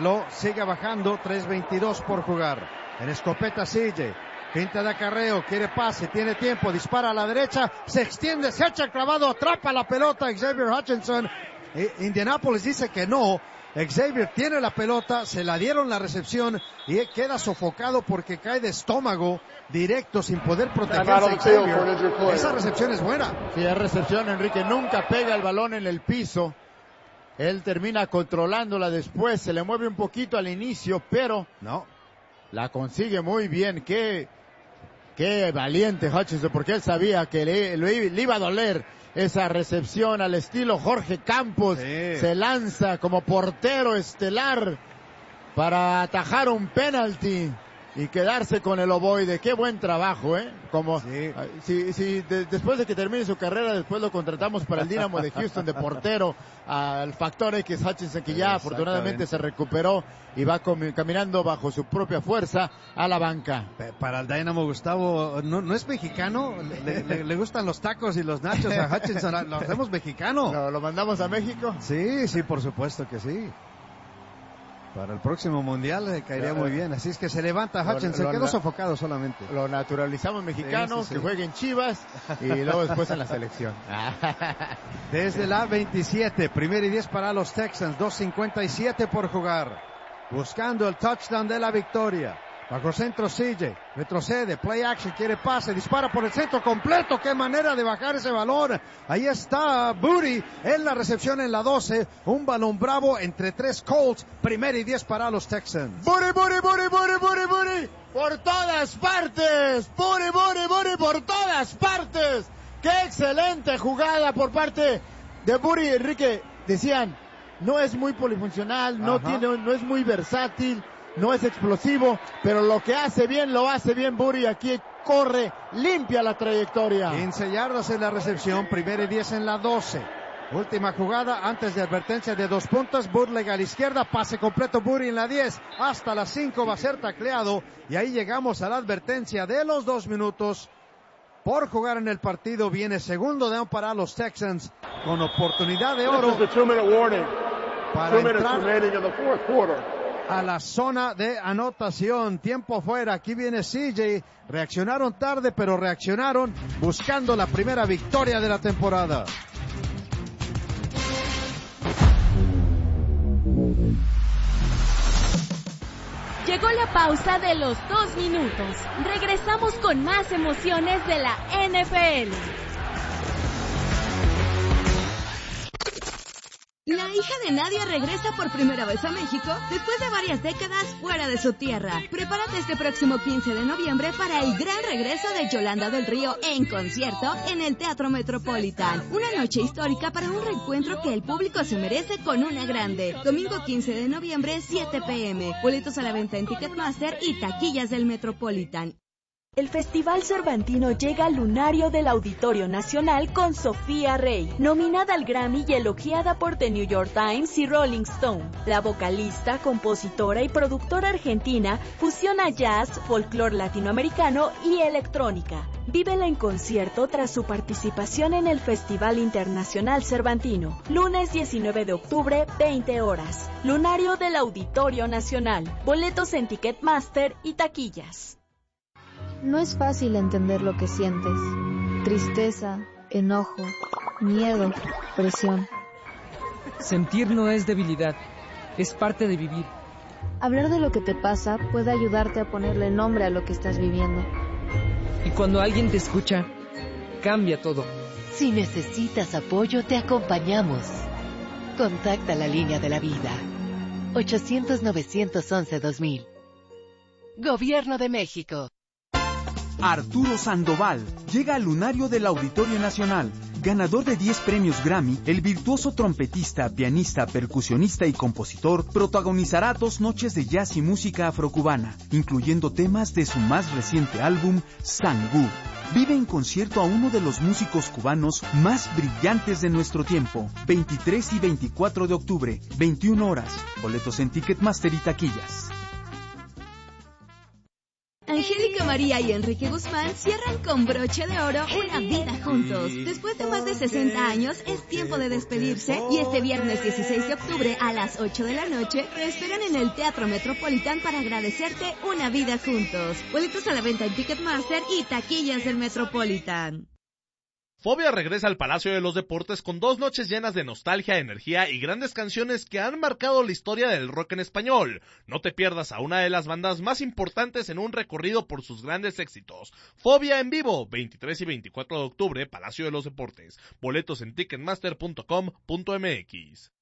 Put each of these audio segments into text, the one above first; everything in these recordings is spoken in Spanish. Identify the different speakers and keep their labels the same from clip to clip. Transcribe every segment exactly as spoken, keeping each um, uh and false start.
Speaker 1: reloj sigue bajando, tres veintidós por jugar. En escopeta sigue. Pinta de acarreo, quiere pase, tiene tiempo, dispara a la derecha, se extiende, se echa el clavado, atrapa la pelota Xavier Hutchinson. Indianapolis dice que no. Xavier tiene la pelota, se la dieron la recepción y queda sofocado porque cae de estómago directo sin poder protegerse Xavier. Esa recepción es buena.
Speaker 2: Sí, es recepción, Enrique. Nunca pega el balón en el piso. Él termina controlándola después, se le mueve un poquito al inicio, pero
Speaker 1: no,
Speaker 2: la consigue muy bien. Qué, qué valiente Hutchinson, porque él sabía que le, le, le iba a doler esa recepción al estilo Jorge Campos.
Speaker 1: Sí.
Speaker 2: Se lanza como portero estelar para atajar un penalti y quedarse con el ovoide. Qué buen trabajo, ¿eh? Como
Speaker 1: sí.
Speaker 2: si, si de, después de que termine su carrera, después lo contratamos para el Dynamo de Houston de portero al factor X Hutchinson, que ya afortunadamente se recuperó y va com, caminando bajo su propia fuerza a la banca.
Speaker 1: Para el Dynamo, Gustavo, ¿no, no es mexicano? Le, le, le gustan los tacos y los nachos a Hutchinson. ¿Lo hacemos mexicano?
Speaker 2: ¿Lo, ¿Lo mandamos a México?
Speaker 1: Sí, sí, por supuesto que sí. Para el próximo mundial le caería muy bien. Así es que se levanta Hutchinson, quedó sofocado solamente.
Speaker 2: Lo naturalizamos mexicano, sí, sí, sí. Que juegue en Chivas y luego después en la selección.
Speaker 1: Desde la veintisiete, primer y diez para los Texans, dos cincuenta y siete por jugar. Buscando el touchdown de la victoria. Bajo centro sigue, retrocede, play action, quiere pase, dispara por el centro completo. ¡Qué manera de bajar ese balón! Ahí está Booty en la recepción en la doce. Un balón bravo entre tres Colts. Primer y diez para los Texans.
Speaker 2: ¡Booty, Booty, Booty, Booty, Booty, Booty! ¡Por todas partes! ¡Booty, Booty, Booty, por todas partes! ¡Qué excelente jugada por parte de Booty! Enrique, decían, no es muy polifuncional, no tiene, no es muy versátil, no es explosivo, pero lo que hace bien, lo hace bien Booty. Aquí corre, limpia la trayectoria.
Speaker 1: quince yardas en la recepción, primera y diez en la doce. Última jugada antes de advertencia de dos puntos. Bootleg a la izquierda, pase completo Booty en la diez. Hasta las cinco va a ser tacleado. Y ahí llegamos a la advertencia de los dos minutos por jugar en el partido. Viene segundo down para los Texans con oportunidad de oro para entrar a la zona de anotación. Tiempo fuera, aquí viene C J. Reaccionaron tarde, pero reaccionaron buscando la primera victoria de la temporada.
Speaker 3: Llegó la pausa de los dos minutos. Regresamos con más emociones de la N F L. La hija de Nadia regresa por primera vez a México después de varias décadas fuera de su tierra. Prepárate este próximo quince de noviembre para el gran regreso de Yolanda del Río en concierto en el Teatro Metropolitan. Una noche histórica para un reencuentro que el público se merece con una grande. Domingo quince de noviembre, siete pe eme. Boletos a la venta en Ticketmaster y taquillas del Metropolitan. El Festival Cervantino llega al lunario del Auditorio Nacional con Sofía Rey, nominada al Grammy y elogiada por The New York Times y Rolling Stone. La vocalista, compositora y productora argentina fusiona jazz, folclore latinoamericano y electrónica. Vívela en concierto tras su participación en el Festival Internacional Cervantino. Lunes diecinueve de octubre, veinte horas. Lunario del Auditorio Nacional. Boletos en Ticketmaster y taquillas.
Speaker 4: No es fácil entender lo que sientes. Tristeza, enojo, miedo, presión.
Speaker 5: Sentir no es debilidad, es parte de vivir.
Speaker 4: Hablar de lo que te pasa puede ayudarte a ponerle nombre a lo que estás viviendo.
Speaker 5: Y cuando alguien te escucha, cambia todo.
Speaker 6: Si necesitas apoyo, te acompañamos. Contacta la línea de la vida. ochocientos, novecientos once, dos mil. Gobierno de México.
Speaker 7: Arturo Sandoval llega al lunario del Auditorio Nacional. Ganador de diez premios Grammy, el virtuoso trompetista, pianista, percusionista y compositor protagonizará dos noches de jazz y música afrocubana, incluyendo temas de su más reciente álbum, Sangú. Vive en concierto a uno de los músicos cubanos más brillantes de nuestro tiempo. veintitrés y veinticuatro de octubre, veintiuna horas. Boletos en Ticketmaster y taquillas.
Speaker 3: Angélica José María y Enrique Guzmán cierran con broche de oro una vida juntos. Después de más de sesenta años, es tiempo de despedirse y este viernes dieciséis de octubre a las ocho de la noche te esperan en el Teatro Metropolitan para agradecerte una vida juntos. Boletos a la venta en Ticketmaster y taquillas del Metropolitan.
Speaker 8: Fobia regresa al Palacio de los Deportes con dos noches llenas de nostalgia, energía y grandes canciones que han marcado la historia del rock en español. No te pierdas a una de las bandas más importantes en un recorrido por sus grandes éxitos. Fobia en vivo, veintitrés y veinticuatro de octubre, Palacio de los Deportes. Boletos en ticketmaster punto com punto m x.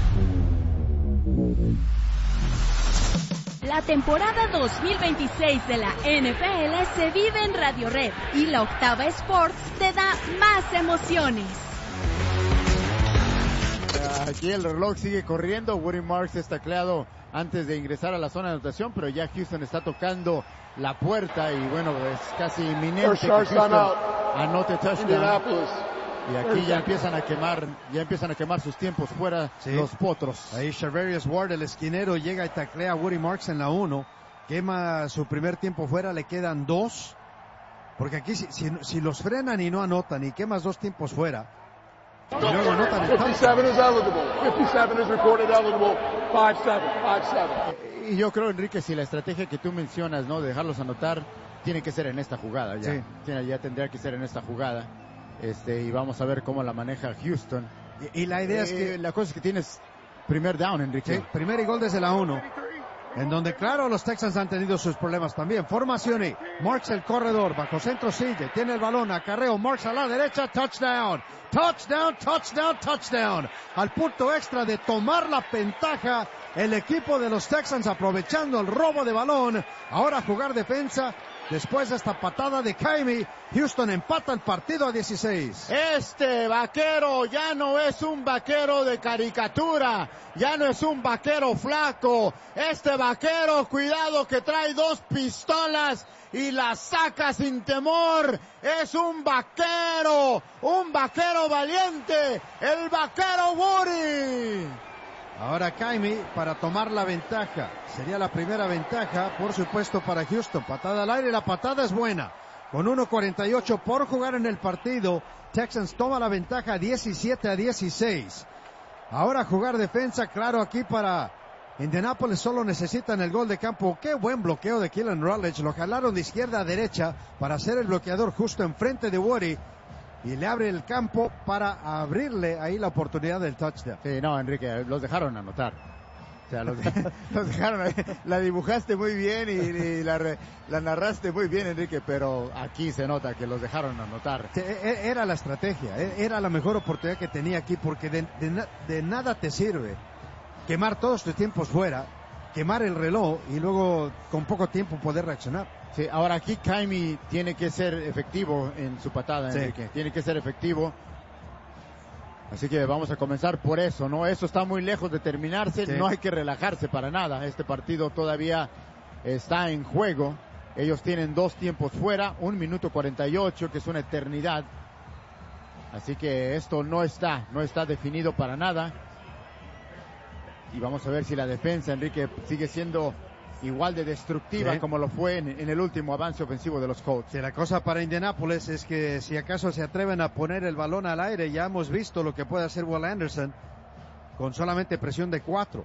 Speaker 9: La temporada dos mil veintiséis de la N F L se vive en Radio Red y la Octava Sports te da más emociones.
Speaker 2: Aquí el reloj sigue corriendo. Woody Marks está tacleado antes de ingresar a la zona de anotación, pero ya Houston está tocando la puerta y bueno, es casi inminente que Houston anote touchdown. Y aquí ya empiezan a quemar, ya empiezan a quemar sus tiempos fuera, sí, los potros.
Speaker 1: Ahí Charvarius Ward, el esquinero, llega y taclea a Woody Marks en la uno. Quema su primer tiempo fuera, le quedan dos. Porque aquí si, si, si los frenan y no anotan y quemas dos tiempos fuera, y luego anotan el
Speaker 10: cincuenta y siete is eligible. cincuenta y siete is recorded eligible. cincuenta y siete, cincuenta y siete.
Speaker 2: Y yo creo, Enrique, si la estrategia que tú mencionas, ¿no?, de dejarlos anotar, tiene que ser en esta jugada ya. Sí. Tiene, ya tendría que ser en esta jugada. Este, y vamos a ver cómo la maneja Houston.
Speaker 1: Y, y la idea eh, es que...
Speaker 2: La cosa es que tienes primer down, Enrique.
Speaker 1: Sí, primer y gol desde la uno. En donde, claro, los Texans han tenido sus problemas también. Formación y Marks el corredor, bajo centro sigue, tiene el balón, acarreo, Marks a la derecha, touchdown. Touchdown, touchdown, touchdown. Al punto extra de tomar la ventaja, el equipo de los Texans aprovechando el robo de balón. Ahora jugar defensa. Después de esta patada de Kaimi, Houston empata el partido a dieciséis.
Speaker 2: Este vaquero ya no es un vaquero de caricatura, ya no es un vaquero flaco. Este vaquero, cuidado que trae dos pistolas y las saca sin temor. Es un vaquero, un vaquero valiente, el vaquero Woody.
Speaker 1: Ahora Kaimi para tomar la ventaja. Sería la primera ventaja, por supuesto, para Houston. Patada al aire, la patada es buena. Con uno cuarenta y ocho por jugar en el partido, Texans toma la ventaja diecisiete a dieciséis. Ahora jugar defensa, claro, aquí para Indianapolis solo necesitan el gol de campo. Qué buen bloqueo de Keelan Rutledge. Lo jalaron de izquierda a derecha para hacer el bloqueador justo enfrente de Woody. Y le abre el campo para abrirle ahí la oportunidad del touchdown.
Speaker 2: Sí, no, Enrique, los dejaron anotar. O sea, los, de, los dejaron ahí. La dibujaste muy bien y, y la, re, la narraste muy bien, Enrique, pero aquí se nota que los dejaron anotar.
Speaker 1: Sí, era la estrategia, era la mejor oportunidad que tenía aquí, porque de, de, de nada te sirve quemar todos tus tiempos fuera, quemar el reloj y luego con poco tiempo poder reaccionar.
Speaker 2: Sí, ahora aquí Kaimi tiene que ser efectivo en su patada, Enrique. Sí. Tiene que ser efectivo. Así que vamos a comenzar por eso, ¿no? Eso está muy lejos de terminarse. Sí. No hay que relajarse para nada. Este partido todavía está en juego. Ellos tienen dos tiempos fuera, un minuto cuarenta y ocho, que es una eternidad. Así que esto no está, no está definido para nada. Y vamos a ver si la defensa, Enrique, sigue siendo igual de destructiva, sí, como lo fue en, en el último avance ofensivo de los Colts.
Speaker 1: Sí, la cosa para Indianapolis es que si acaso se atreven a poner el balón al aire, ya hemos visto lo que puede hacer Will Anderson con solamente presión de cuatro.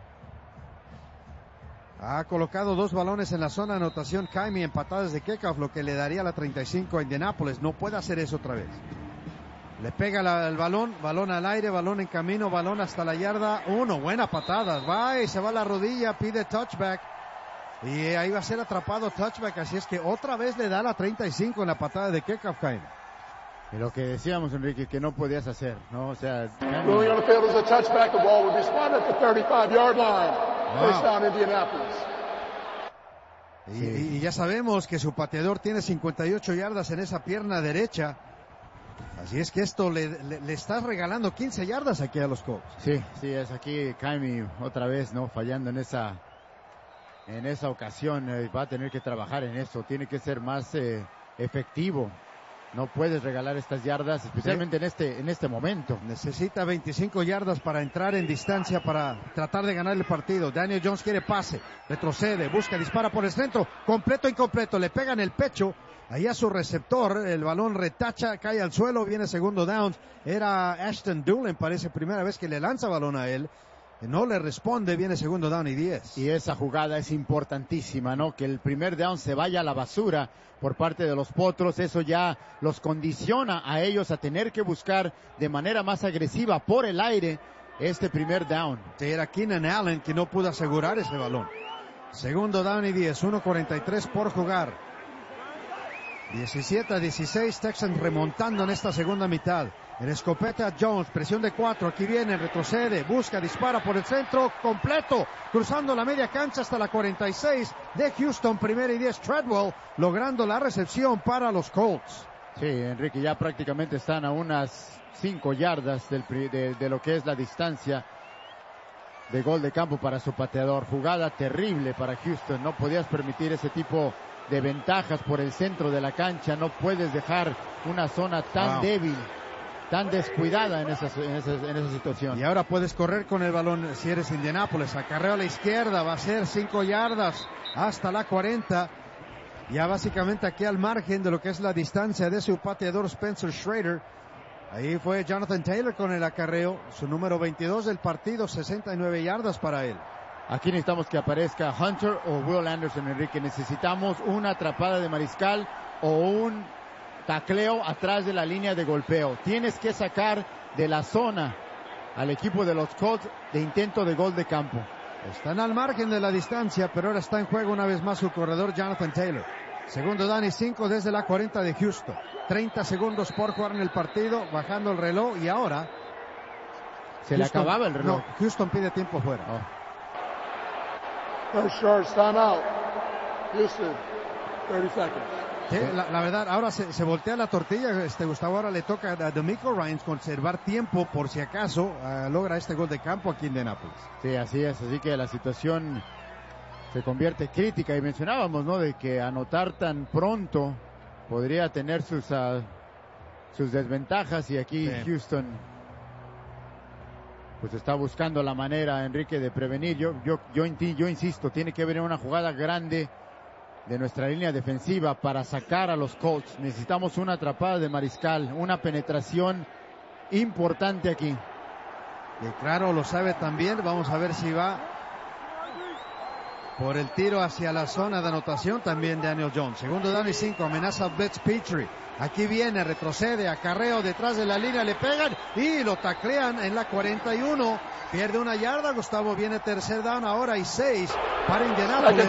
Speaker 1: Ha colocado dos balones en la zona de anotación Kaimi en patadas de kickoff, lo que le daría la treinta y cinco a Indianapolis. No puede hacer eso otra vez. Le pega la, el balón, balón al aire, balón en camino, balón hasta la yarda uno. Buena patada, va y se va a la rodilla, pide touchback. Y ahí va a ser atrapado touchback, así es que otra vez le da la treinta y cinco en la patada de kickoff, Kaimi.
Speaker 2: Y lo que decíamos, Enrique, que no podías hacer, ¿no? O sea,
Speaker 10: ruling on the field is a touchback. The ball will be spotted at the thirty-five yard line. First down, Indianapolis.
Speaker 1: Y, sí. y ya sabemos que su pateador tiene cincuenta y ocho yardas en esa pierna derecha. Así es que esto le, le, le estás regalando quince yardas aquí a los Colts.
Speaker 2: Sí, sí, es aquí Kaimi otra vez, ¿no? Fallando en esa en esa ocasión. Eh, va a tener que trabajar en eso. Tiene que ser más eh, efectivo. No puedes regalar estas yardas, especialmente sí. en este en este momento.
Speaker 1: Necesita veinticinco yardas para entrar en distancia para tratar de ganar el partido. Daniel Jones quiere pase, retrocede, busca, dispara por el centro, completo, incompleto, le pega en el pecho. Ahí a su receptor, el balón retacha, cae al suelo, viene segundo down. Era Ashton Dulin, parece primera vez que le lanza balón a él. No le responde, viene segundo down y diez.
Speaker 2: Y esa jugada es importantísima, ¿no? Que el primer down se vaya a la basura por parte de los Potros. Eso ya los condiciona a ellos a tener que buscar de manera más agresiva por el aire este primer down.
Speaker 1: Era Keenan Allen que no pudo asegurar ese balón. Segundo down y diez, uno cuarenta y tres por jugar. diecisiete a dieciséis, Texans remontando en esta segunda mitad. En escopeta Jones, presión de cuatro, aquí viene, retrocede, busca, dispara por el centro, completo, cruzando la media cancha hasta la cuarenta y seis de Houston, primera y diez, Treadwell, logrando la recepción para los Colts.
Speaker 2: Sí, Enrique, ya prácticamente están a unas cinco yardas del, de, de lo que es la distancia de gol de campo para su pateador. Jugada terrible para Houston, no podías permitir ese tipo de ventajas por el centro de la cancha, no puedes dejar una zona tan wow. débil, tan descuidada en esa, en, esa, en esa situación.
Speaker 1: Y ahora puedes correr con el balón si eres Indianápolis. Acarreo a la izquierda, va a ser cinco yardas hasta la cuarenta. Ya básicamente aquí al margen de lo que es la distancia de su pateador Spencer Schrader. Ahí fue Jonathan Taylor con el acarreo, su número veintidós del partido, sesenta y nueve yardas para él.
Speaker 2: Aquí necesitamos que aparezca Hunter o Will Anderson, Enrique. Necesitamos una atrapada de mariscal o un tacleo atrás de la línea de golpeo. Tienes que sacar de la zona al equipo de los Colts de intento de gol de campo.
Speaker 1: Están al margen de la distancia, pero ahora está en juego una vez más su corredor Jonathan Taylor. Segundo down y cinco desde la cuarenta de Houston. treinta segundos por jugar en el partido, bajando el reloj y ahora...
Speaker 2: Se Houston, le acababa el reloj.
Speaker 1: No, Houston pide tiempo fuera. Oh.
Speaker 10: First short, time out. Houston, thirty seconds.
Speaker 1: Sí, la, la verdad, ahora se, se voltea la tortilla, este Gustavo, ahora le toca a D'Amico Ryans conservar tiempo por si acaso uh, logra este gol de campo aquí en Indianápolis.
Speaker 2: Sí, así es, así que la situación se convierte crítica y mencionábamos, ¿no?, de que anotar tan pronto podría tener sus, uh, sus desventajas y aquí sí. Houston pues está buscando la manera, Enrique, de prevenir. Yo, yo, yo, yo insisto, tiene que venir una jugada grande de nuestra línea defensiva para sacar a los Colts. Necesitamos una atrapada de mariscal, una penetración importante aquí.
Speaker 1: Y claro, lo sabe también. Vamos a ver si va por el tiro hacia la zona de anotación también Daniel Jones. Segundo down y cinco, amenaza Blitz Petrie. Aquí viene, retrocede, acarreo detrás de la línea, le pegan y lo taclean en la cuarenta y uno. Pierde una yarda, Gustavo, viene tercer down ahora y seis para Indianápolis.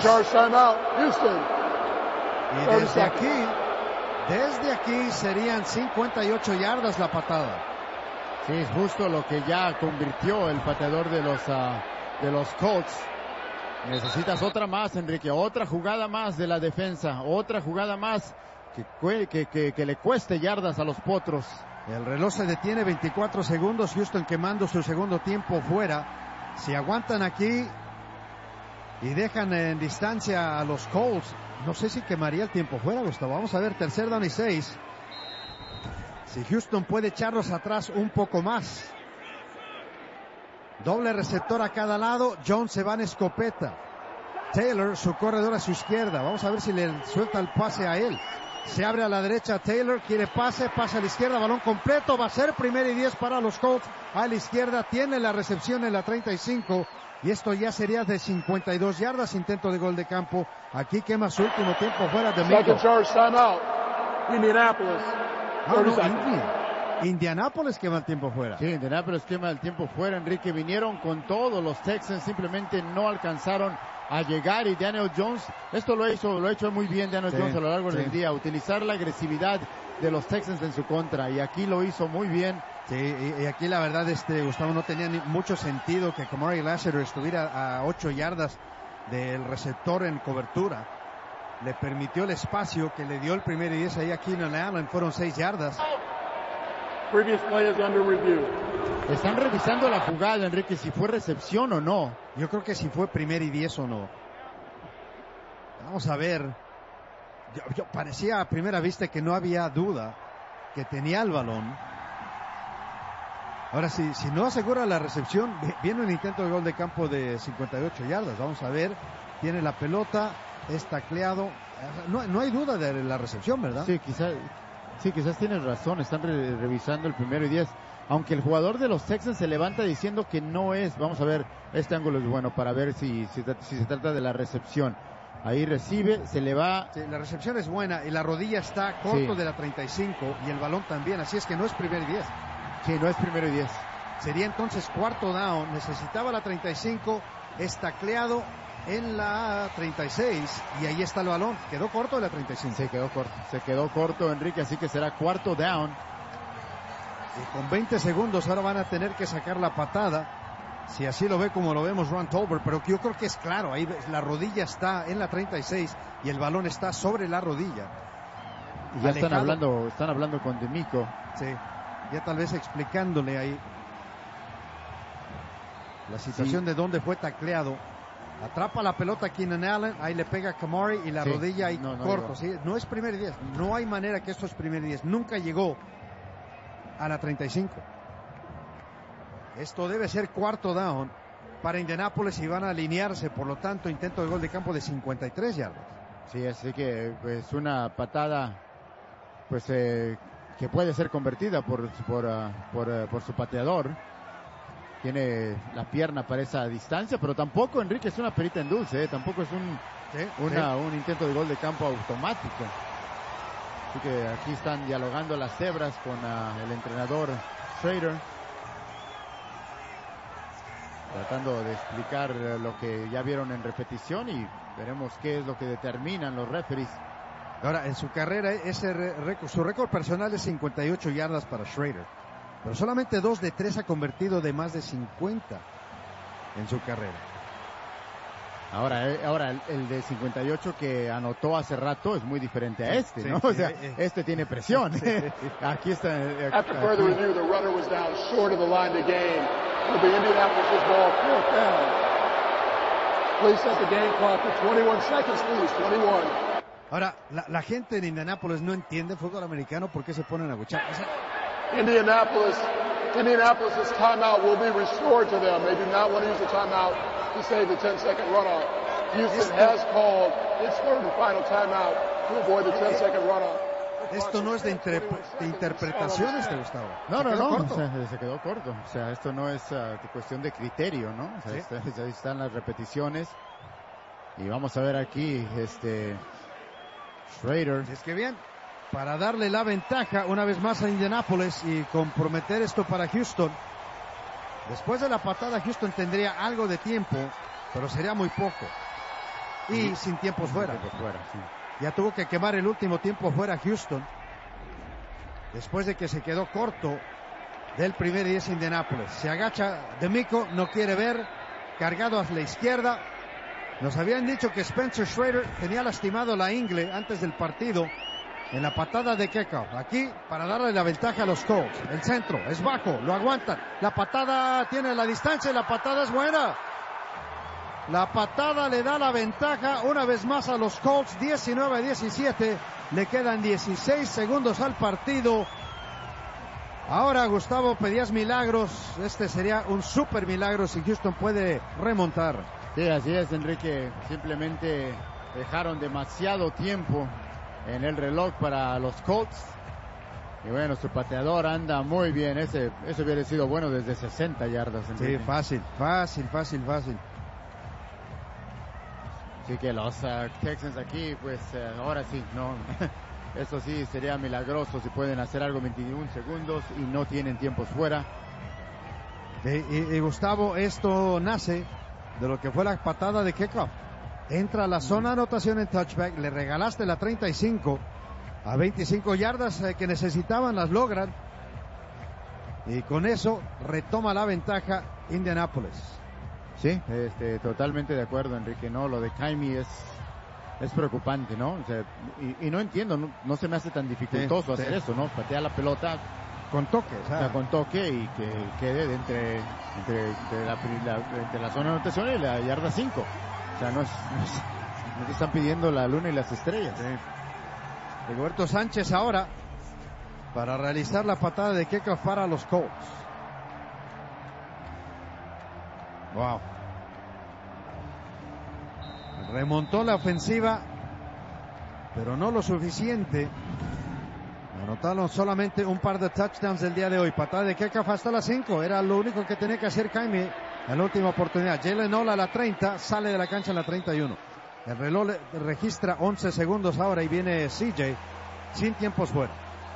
Speaker 1: Y desde aquí, desde aquí serían cincuenta y ocho yardas la patada.
Speaker 2: Sí, es justo lo que ya convirtió el pateador de los, uh, de los Colts. Necesitas otra más, Enrique, otra jugada más de la defensa, otra jugada más que, que, que, que le cueste yardas a los Potros.
Speaker 1: El reloj se detiene, veinticuatro segundos, Houston quemando su segundo tiempo fuera. Si aguantan aquí y dejan en distancia a los Colts, no sé si quemaría el tiempo fuera, Gustavo. Vamos a ver, tercer down y seis. Si Houston puede echarlos atrás un poco más. Doble receptor a cada lado, Jones se va en escopeta. Taylor, su corredor a su izquierda. Vamos a ver si le suelta el pase a él. Se abre a la derecha Taylor, quiere pase, pasa a la izquierda, balón completo, va a ser primera y diez para los Colts. A la izquierda tiene la recepción en la treinta y cinco y esto ya sería de cincuenta y dos yardas, intento de gol de campo. Aquí quema su último tiempo fuera de Mico.
Speaker 10: Indianapolis.
Speaker 1: Ah, no, Indi. Indianapolis quema el tiempo fuera.
Speaker 2: Sí, Indianapolis quema el tiempo fuera, Enrique. Vinieron con todo, los Texans simplemente no alcanzaron a llegar y Daniel Jones, esto lo hizo, lo ha hecho muy bien Daniel sí, Jones a lo largo sí. del día, utilizar la agresividad de los Texans en su contra y aquí lo hizo muy bien.
Speaker 1: Sí, y, y aquí la verdad, este Gustavo, no tenía ni mucho sentido que Kamari Lassiter estuviera a ocho yardas del receptor en cobertura. Le permitió el espacio que le dio el primer y diez ahí a Keenan Allen, fueron seis yardas.
Speaker 10: Previous play is under review.
Speaker 2: Están revisando la jugada, Enrique, si fue recepción o no.
Speaker 1: Yo creo que si fue primer y diez o no. Vamos a ver. Yo, yo parecía a primera vista que no había duda. que tenía el balón. Ahora, si, si no asegura la recepción, viene un intento de gol de campo de cincuenta y ocho yardas. Vamos a ver, tiene la pelota, es tacleado. No, no hay duda de la recepción, ¿verdad?
Speaker 2: Sí, quizás, sí, quizás tienes razón. Están re- revisando el primero y diez. Aunque el jugador de los Texans se levanta diciendo que no es. Vamos a ver, este ángulo es bueno para ver si, si, si se trata de la recepción. Ahí recibe, se le va.
Speaker 1: Sí, la recepción es buena y la rodilla está corto
Speaker 2: Sí.
Speaker 1: de la treinta y cinco y el balón también. Así es que no es primero y diez.
Speaker 2: Sí, no es primero y diez.
Speaker 1: Sería entonces cuarto down. Necesitaba la treinta y cinco, es tacleado en la treinta y seis y ahí está el balón. Quedó corto de la treinta y cinco.
Speaker 2: Se quedó corto, se quedó corto, Enrique, así que será cuarto down.
Speaker 1: Y con veinte segundos ahora van a tener que sacar la patada. Si así lo ve como lo vemos Ron Tolbert, pero yo creo que es claro, ahí la rodilla está en la treinta y seis y el balón está sobre la rodilla.
Speaker 2: Y ya
Speaker 1: Alejado.
Speaker 2: están hablando, están hablando con D'Amico.
Speaker 1: Sí, ya tal vez explicándole ahí la situación
Speaker 2: Sí.
Speaker 1: de dónde fue tacleado. Atrapa la pelota Keenan Allen, ahí le pega a Kamari y la
Speaker 2: Sí,
Speaker 1: rodilla ahí
Speaker 2: no, no
Speaker 1: corto.
Speaker 2: llegó.
Speaker 1: ¿Sí? No es primer y diez, no hay manera que esto es primer y diez. Nunca llegó a la treinta y cinco. Esto debe ser cuarto down para Indianapolis y van a alinearse, por lo tanto, intento de gol de campo de cincuenta y tres yardas.
Speaker 2: Sí, así que pues una patada pues eh, que puede ser convertida por por, uh, por, uh, por su pateador. Tiene la pierna para esa distancia, pero tampoco, Enrique, es una perita en dulce, ¿eh? Tampoco es un,
Speaker 1: Sí,
Speaker 2: una,
Speaker 1: sí.
Speaker 2: un intento de gol de campo automático. Así que aquí están dialogando las cebras con uh, el entrenador Schrader, tratando de explicar uh, lo que ya vieron en repetición y veremos qué es lo que determinan los referees.
Speaker 1: Ahora, en su carrera, ese récord, su récord personal es cincuenta y ocho yardas para Schrader, pero solamente dos de tres ha convertido de más de cincuenta en su carrera.
Speaker 2: Ahora, eh, ahora el, el de cincuenta y ocho que anotó hace rato es muy diferente a este,
Speaker 1: Sí,
Speaker 2: ¿no?
Speaker 1: sí,
Speaker 2: O sea,
Speaker 1: eh,
Speaker 2: este tiene presión.
Speaker 1: Sí.
Speaker 2: Aquí está. eh,
Speaker 10: After
Speaker 2: aquí.
Speaker 10: further review, the runner was down short of the line to gain. It'll be Indianapolis' ball, fourth down. Please set the game clock for twenty-one seconds, please. twenty-one.
Speaker 1: Ahora, la, la gente en Indianápolis no entiende fútbol americano, ¿por qué se ponen a buchar? O sea,
Speaker 10: Indianapolis, Indianapolis' timeout will be restored to them. They do not want to use the timeout to save the ten-second runoff. Houston has called its third and final timeout to avoid the ten-second runoff.
Speaker 1: esto no es de, inter- de interpretaciones, ¿te Gustavo?
Speaker 2: No,
Speaker 1: Se
Speaker 2: no,
Speaker 1: quedó
Speaker 2: no,
Speaker 1: corto.
Speaker 2: o sea, se quedó corto. O sea, esto no es uh, cuestión de criterio, ¿no? O sea,
Speaker 1: Sí.
Speaker 2: está- ahí están las repeticiones. Y vamos a ver aquí, este, Schrader.
Speaker 1: Es que bien, para darle la ventaja una vez más a Indianapolis y comprometer esto para Houston. Después de la patada, Houston tendría algo de tiempo, pero sería muy poco. Y sin tiempos fuera.
Speaker 2: Tiempos fuera, sí.
Speaker 1: Ya tuvo que quemar el último tiempo fuera Houston, después de que se quedó corto del primer diez Indianapolis. Se agacha D'Amico, no quiere ver, cargado hacia la izquierda. Nos habían dicho que Spencer Schrader tenía lastimado la ingle antes del partido en la patada de kickoff. Aquí, para darle la ventaja a los Colts. El centro es bajo, lo aguantan. La patada tiene la distancia y la patada es buena. La patada le da la ventaja una vez más a los Colts, diecinueve a diecisiete. Le quedan dieciséis segundos al partido. Ahora, Gustavo, pedías milagros. Este sería un super milagro si Houston puede remontar.
Speaker 2: Sí, así es, Enrique. Simplemente dejaron demasiado tiempo en el reloj para los Colts. Y bueno, su pateador anda muy bien. Ese, eso hubiera sido bueno desde sesenta yardas, Enrique.
Speaker 1: Sí, fácil, fácil, fácil, fácil.
Speaker 2: Así que los uh, Texans aquí, pues uh, ahora sí, no. Eso sí sería milagroso si pueden hacer algo en veintiún segundos y no tienen tiempos fuera.
Speaker 1: Y, y, y Gustavo, esto nace de lo que fue la patada de kickoff. Entra a la zona de anotación en touchback, le regalaste la treinta y cinco a veinticinco yardas eh, que necesitaban, las logran. Y con eso retoma la ventaja Indianapolis.
Speaker 2: Sí, este, totalmente de acuerdo, Enrique. No, lo de Jaime es es preocupante, ¿no? O sea, y, y no entiendo, no, no se me hace tan dificultoso
Speaker 1: Sí,
Speaker 2: hacer
Speaker 1: sí.
Speaker 2: eso, ¿no? Patear la pelota
Speaker 1: Con toque, o
Speaker 2: o
Speaker 1: sea,
Speaker 2: sea, con toque y que quede de entre entre, entre la, la- entre la zona de anotación y la yarda cinco. O sea, no es, no es- no te están pidiendo la luna y las estrellas.
Speaker 1: Rigoberto Sánchez ahora para realizar la patada de kickoff para los Colts. Wow. Remontó la ofensiva, pero no lo suficiente. Anotaron solamente un par de touchdowns el día de hoy. Patada de kickoff hasta las cinco. Era lo único que tenía que hacer Jaime en la última oportunidad. Jalen Hall a la treinta, sale de la cancha en la treinta y uno. El reloj registra once segundos ahora y viene C J sin tiempos fuera.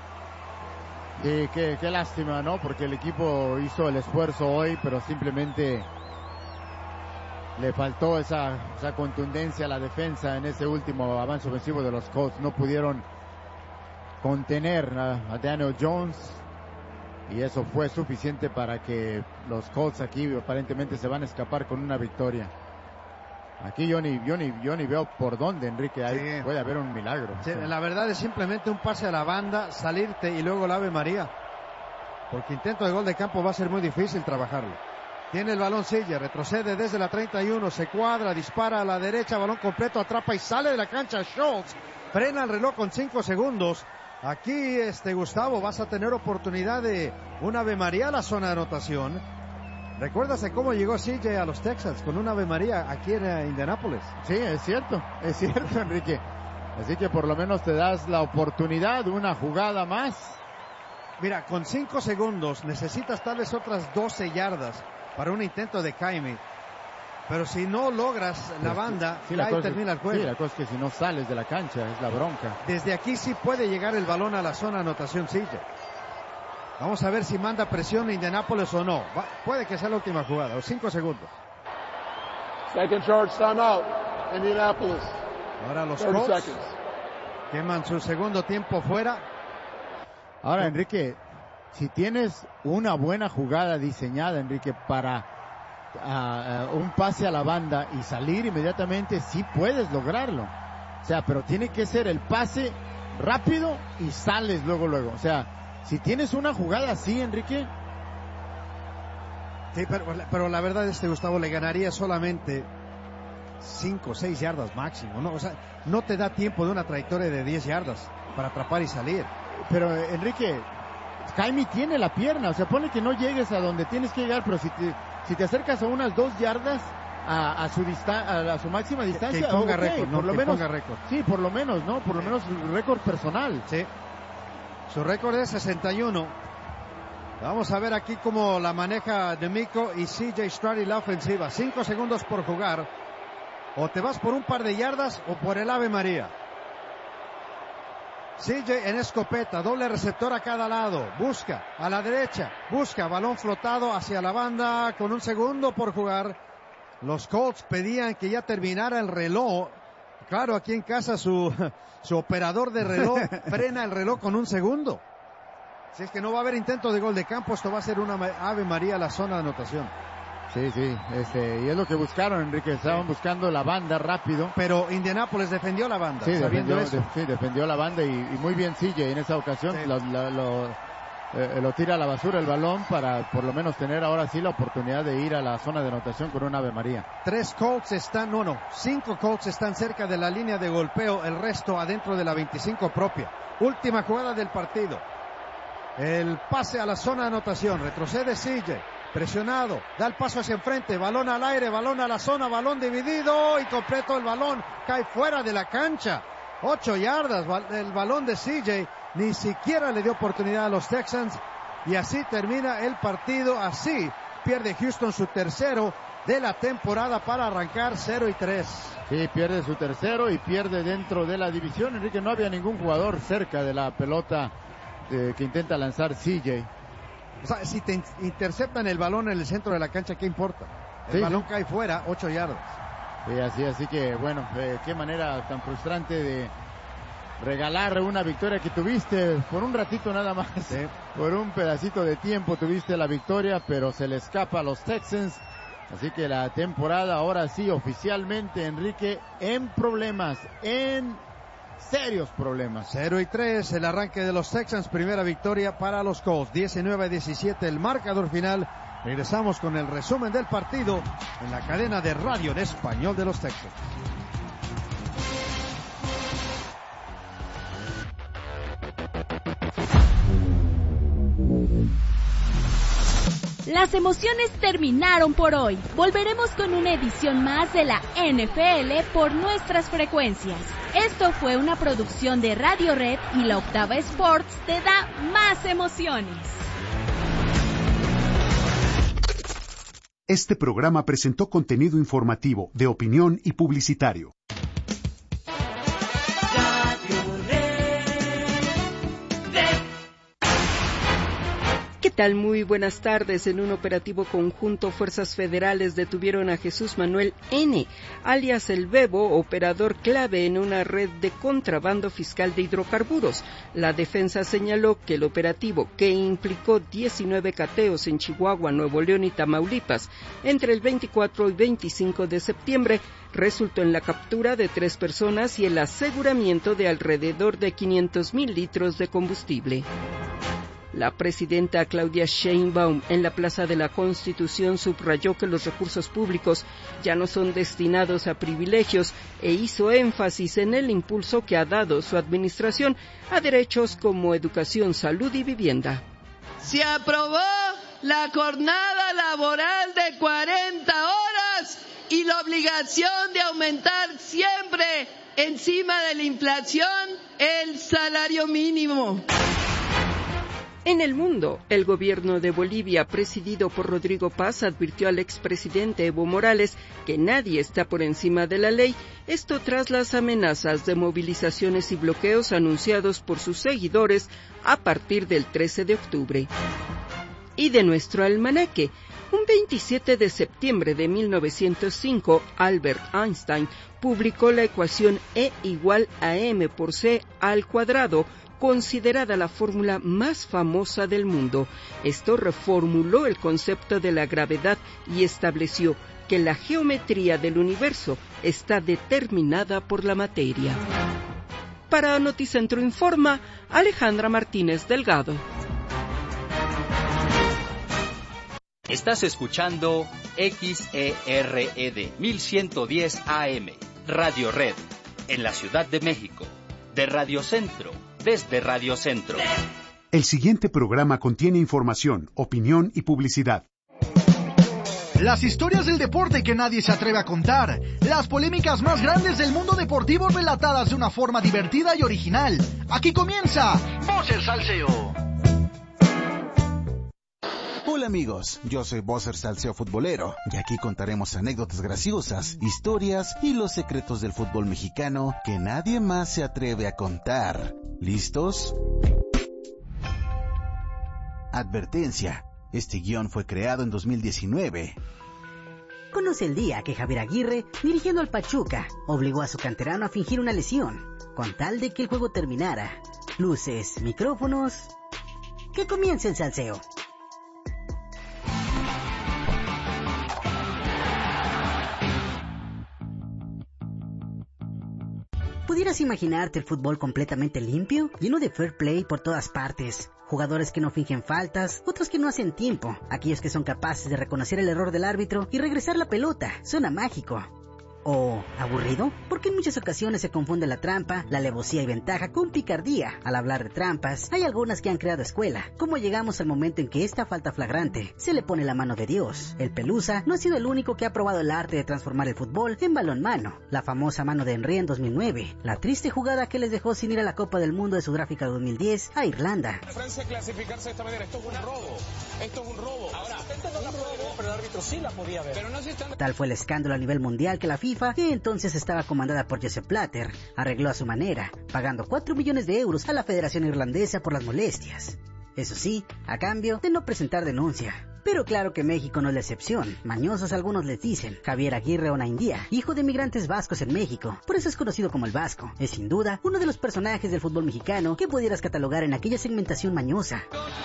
Speaker 2: Y qué, qué lástima, ¿no? Porque el equipo hizo el esfuerzo hoy, pero simplemente le faltó esa, esa contundencia a la defensa en ese último avance ofensivo de los Colts. No pudieron contener a, a Daniel Jones y eso fue suficiente para que los Colts aquí aparentemente se van a escapar con una victoria. Aquí yo ni, yo ni, yo ni veo por dónde, Enrique, ahí sí puede haber un milagro.
Speaker 1: Sí, la verdad es simplemente un pase a la banda, salirte y luego la Ave María. Porque intento de gol de campo va a ser muy difícil trabajarlo. Tiene el balón Silla, retrocede desde la treinta y uno, se cuadra, dispara a la derecha, balón completo, atrapa y sale de la cancha Schultz. Frena el reloj con cinco segundos. Aquí, este Gustavo, vas a tener oportunidad de una Ave María a la zona de anotación. ¿Recuerdas de cómo llegó C J a los Texans con una Ave María aquí en Indianápolis?
Speaker 2: Sí, es cierto, es cierto, Enrique. Así que por lo menos te das la oportunidad, una jugada más.
Speaker 1: Mira, con cinco segundos necesitas tal vez otras doce yardas para un intento de Jaime. Pero si no logras la banda, sí, la ahí cosa, termina el juego.
Speaker 2: Sí, la cosa es que si no sales de la cancha, es la bronca.
Speaker 1: Desde aquí sí puede llegar el balón a la zona de anotación C J. Vamos a ver si manda presión a Indianápolis o no. Va, puede que sea la última jugada, los cinco segundos.
Speaker 10: Second charge, timeout, Indianapolis.
Speaker 1: Ahora los Colts queman su segundo tiempo fuera.
Speaker 2: Ahora, Enrique, si tienes una buena jugada diseñada, Enrique, para uh, uh, un pase a la banda y salir inmediatamente, sí puedes lograrlo. O sea, pero tiene que ser el pase rápido y sales luego, luego. O sea, si tienes una jugada así, Enrique.
Speaker 1: Sí, pero, pero la verdad es que Gustavo le ganaría solamente cinco o seis yardas máximo, ¿no? O sea, no te da tiempo de una trayectoria de diez yardas para atrapar y salir.
Speaker 2: Pero, Enrique, Jaime tiene la pierna, o sea, pone que no llegues a donde tienes que llegar, pero si te, si te acercas a unas dos yardas a, a su distan a, a su máxima distancia,
Speaker 1: que ponga
Speaker 2: okay,
Speaker 1: récord, ¿no?
Speaker 2: por lo
Speaker 1: que
Speaker 2: menos,
Speaker 1: ponga récord.
Speaker 2: Sí, por lo menos, ¿no? Por lo menos récord personal.
Speaker 1: Sí. Su récord es sesenta y uno. Vamos a ver aquí cómo la maneja D'Amico y C J Stroud y la ofensiva. Cinco segundos por jugar. O te vas por un par de yardas o por el Ave María. C J en escopeta, doble receptor a cada lado. Busca a la derecha, busca balón flotado hacia la banda con un segundo por jugar. Los Colts pedían que ya terminara el reloj. Claro, aquí en casa su, su operador de reloj frena el reloj con un segundo. Si es que no va a haber intento de gol de campo, esto va a ser una Ave María a la zona de anotación.
Speaker 2: Sí, sí, este, y es lo que buscaron, Enrique, estaban sí. buscando la banda rápido.
Speaker 1: Pero Indianápolis defendió la banda,
Speaker 2: sí,
Speaker 1: sabiendo
Speaker 2: defendió,
Speaker 1: eso.
Speaker 2: De, sí, defendió la banda y, y muy bien C J en esa ocasión, sí. lo, lo, lo, eh, lo tira a la basura el balón para por lo menos tener ahora sí la oportunidad de ir a la zona de anotación con una Ave María.
Speaker 1: Tres Colts están, no, no, cinco Colts están cerca de la línea de golpeo, el resto adentro de la veinticinco propia. Última jugada del partido. El pase a la zona de anotación, retrocede C J. Presionado, da el paso hacia enfrente, balón al aire, balón a la zona, balón dividido y completo el balón, cae fuera de la cancha, ocho yardas, el balón de C J, ni siquiera le dio oportunidad a los Texans y así termina el partido, así pierde Houston su tercero de la temporada para arrancar cero y tres.
Speaker 2: Sí, pierde su tercero y pierde dentro de la división, Enrique, no había ningún jugador cerca de la pelota eh, que intenta lanzar C J.
Speaker 1: O sea, si te interceptan el balón en el centro de la cancha, ¿qué importa? El sí, balón sí. cae fuera, ocho yardas.
Speaker 2: Sí, así, así que, bueno, eh, qué manera tan frustrante de regalar una victoria que tuviste por un ratito nada más. Sí. Por un pedacito de tiempo tuviste la victoria, pero se le escapa a los Texans. Así que la temporada ahora sí, oficialmente, Enrique, en problemas, en serios problemas.
Speaker 1: cero y tres, el arranque de los Texans, primera victoria para los Colts, diecinueve a diecisiete el marcador final. Regresamos con el resumen del partido en la cadena de radio en español de los Texans.
Speaker 9: Las emociones terminaron por hoy. Volveremos con una edición más de la N F L por nuestras frecuencias. Esto fue una producción de Radio Red y la Octava Sports te da más emociones.
Speaker 11: Este programa presentó contenido informativo, de opinión y publicitario.
Speaker 12: ¿Qué tal? Muy buenas tardes. En un operativo conjunto, fuerzas federales detuvieron a Jesús Manuel N., alias El Bebo, operador clave en una red de contrabando fiscal de hidrocarburos. La defensa señaló que el operativo, que implicó diecinueve cateos en Chihuahua, Nuevo León y Tamaulipas, entre el veinticuatro y veinticinco de septiembre, resultó en la captura de tres personas y el aseguramiento de alrededor de quinientos mil litros de combustible. La presidenta Claudia Sheinbaum en la Plaza de la Constitución subrayó que los recursos públicos ya no son destinados a privilegios e hizo énfasis en el impulso que ha dado su administración a derechos como educación, salud y vivienda.
Speaker 13: Se aprobó la jornada laboral de cuarenta horas y la obligación de aumentar siempre, encima de la inflación, el salario mínimo.
Speaker 12: En el mundo, el gobierno de Bolivia, presidido por Rodrigo Paz, advirtió al expresidente Evo Morales que nadie está por encima de la ley, esto tras las amenazas de movilizaciones y bloqueos anunciados por sus seguidores a partir del trece de octubre. Y de nuestro almanaque, un veintisiete de septiembre de mil novecientos cinco, Albert Einstein publicó la ecuación E igual a M por C al cuadrado, considerada la fórmula más famosa del mundo. Esto reformuló el concepto de la gravedad y estableció que la geometría del universo está determinada por la materia. Para Noticentro Informa, Alejandra Martínez Delgado.
Speaker 14: Estás escuchando X E R E D mil ciento diez A M, Radio Red, en la Ciudad de México, de Radio Centro. Desde Radio Centro.
Speaker 11: El siguiente programa contiene información, opinión y publicidad.
Speaker 15: Las historias del deporte que nadie se atreve a contar. Las polémicas más grandes del mundo deportivo relatadas de una forma divertida y original. Aquí comienza Bosser Salseo.
Speaker 16: Hola amigos, yo soy Bosser Salseo Futbolero y aquí contaremos anécdotas graciosas, historias y los secretos del fútbol mexicano que nadie más se atreve a contar. ¿Listos? Advertencia, este guión fue creado en dos mil diecinueve.
Speaker 17: Conoce el día que Javier Aguirre, dirigiendo al Pachuca, obligó a su canterano a fingir una lesión, con tal de que el juego terminara. Luces, micrófonos... ¡Que comience el salseo! ¿Pudieras imaginarte el fútbol completamente limpio, lleno de fair play por todas partes? Jugadores que no fingen faltas, otros que no hacen tiempo, aquellos que son capaces de reconocer el error del árbitro y regresar la pelota. Suena mágico. ¿O aburrido? Porque en muchas ocasiones se confunde la trampa, la alevosía y ventaja con picardía. Al hablar de trampas, hay algunas que han creado escuela. ¿Cómo llegamos al momento en que esta falta flagrante se le pone la mano de Dios? El Pelusa no ha sido el único que ha probado el arte de transformar el fútbol en balonmano. La famosa mano de Henry en dos mil nueve. La triste jugada que les dejó sin ir a la Copa del Mundo de Sudáfrica dos mil diez a Irlanda.
Speaker 18: Francia clasificarse de esta manera, esto es un robo. Esto es un robo. Ahora, esto no la puede ver, pero el árbitro sí la podía ver. Pero no se están...
Speaker 17: Tal fue el escándalo a nivel mundial que la FIFA, que entonces estaba comandada por Joseph Blatter, arregló a su manera, pagando cuatro millones de euros a la Federación Irlandesa por las molestias. Eso sí, a cambio de no presentar denuncia. Pero claro que México no es la excepción. Mañosos algunos les dicen. Javier Aguirre Onaindia, hijo de migrantes vascos en México, por eso es conocido como el Vasco. Es sin duda uno de los personajes del fútbol mexicano que pudieras catalogar en aquella segmentación mañosa.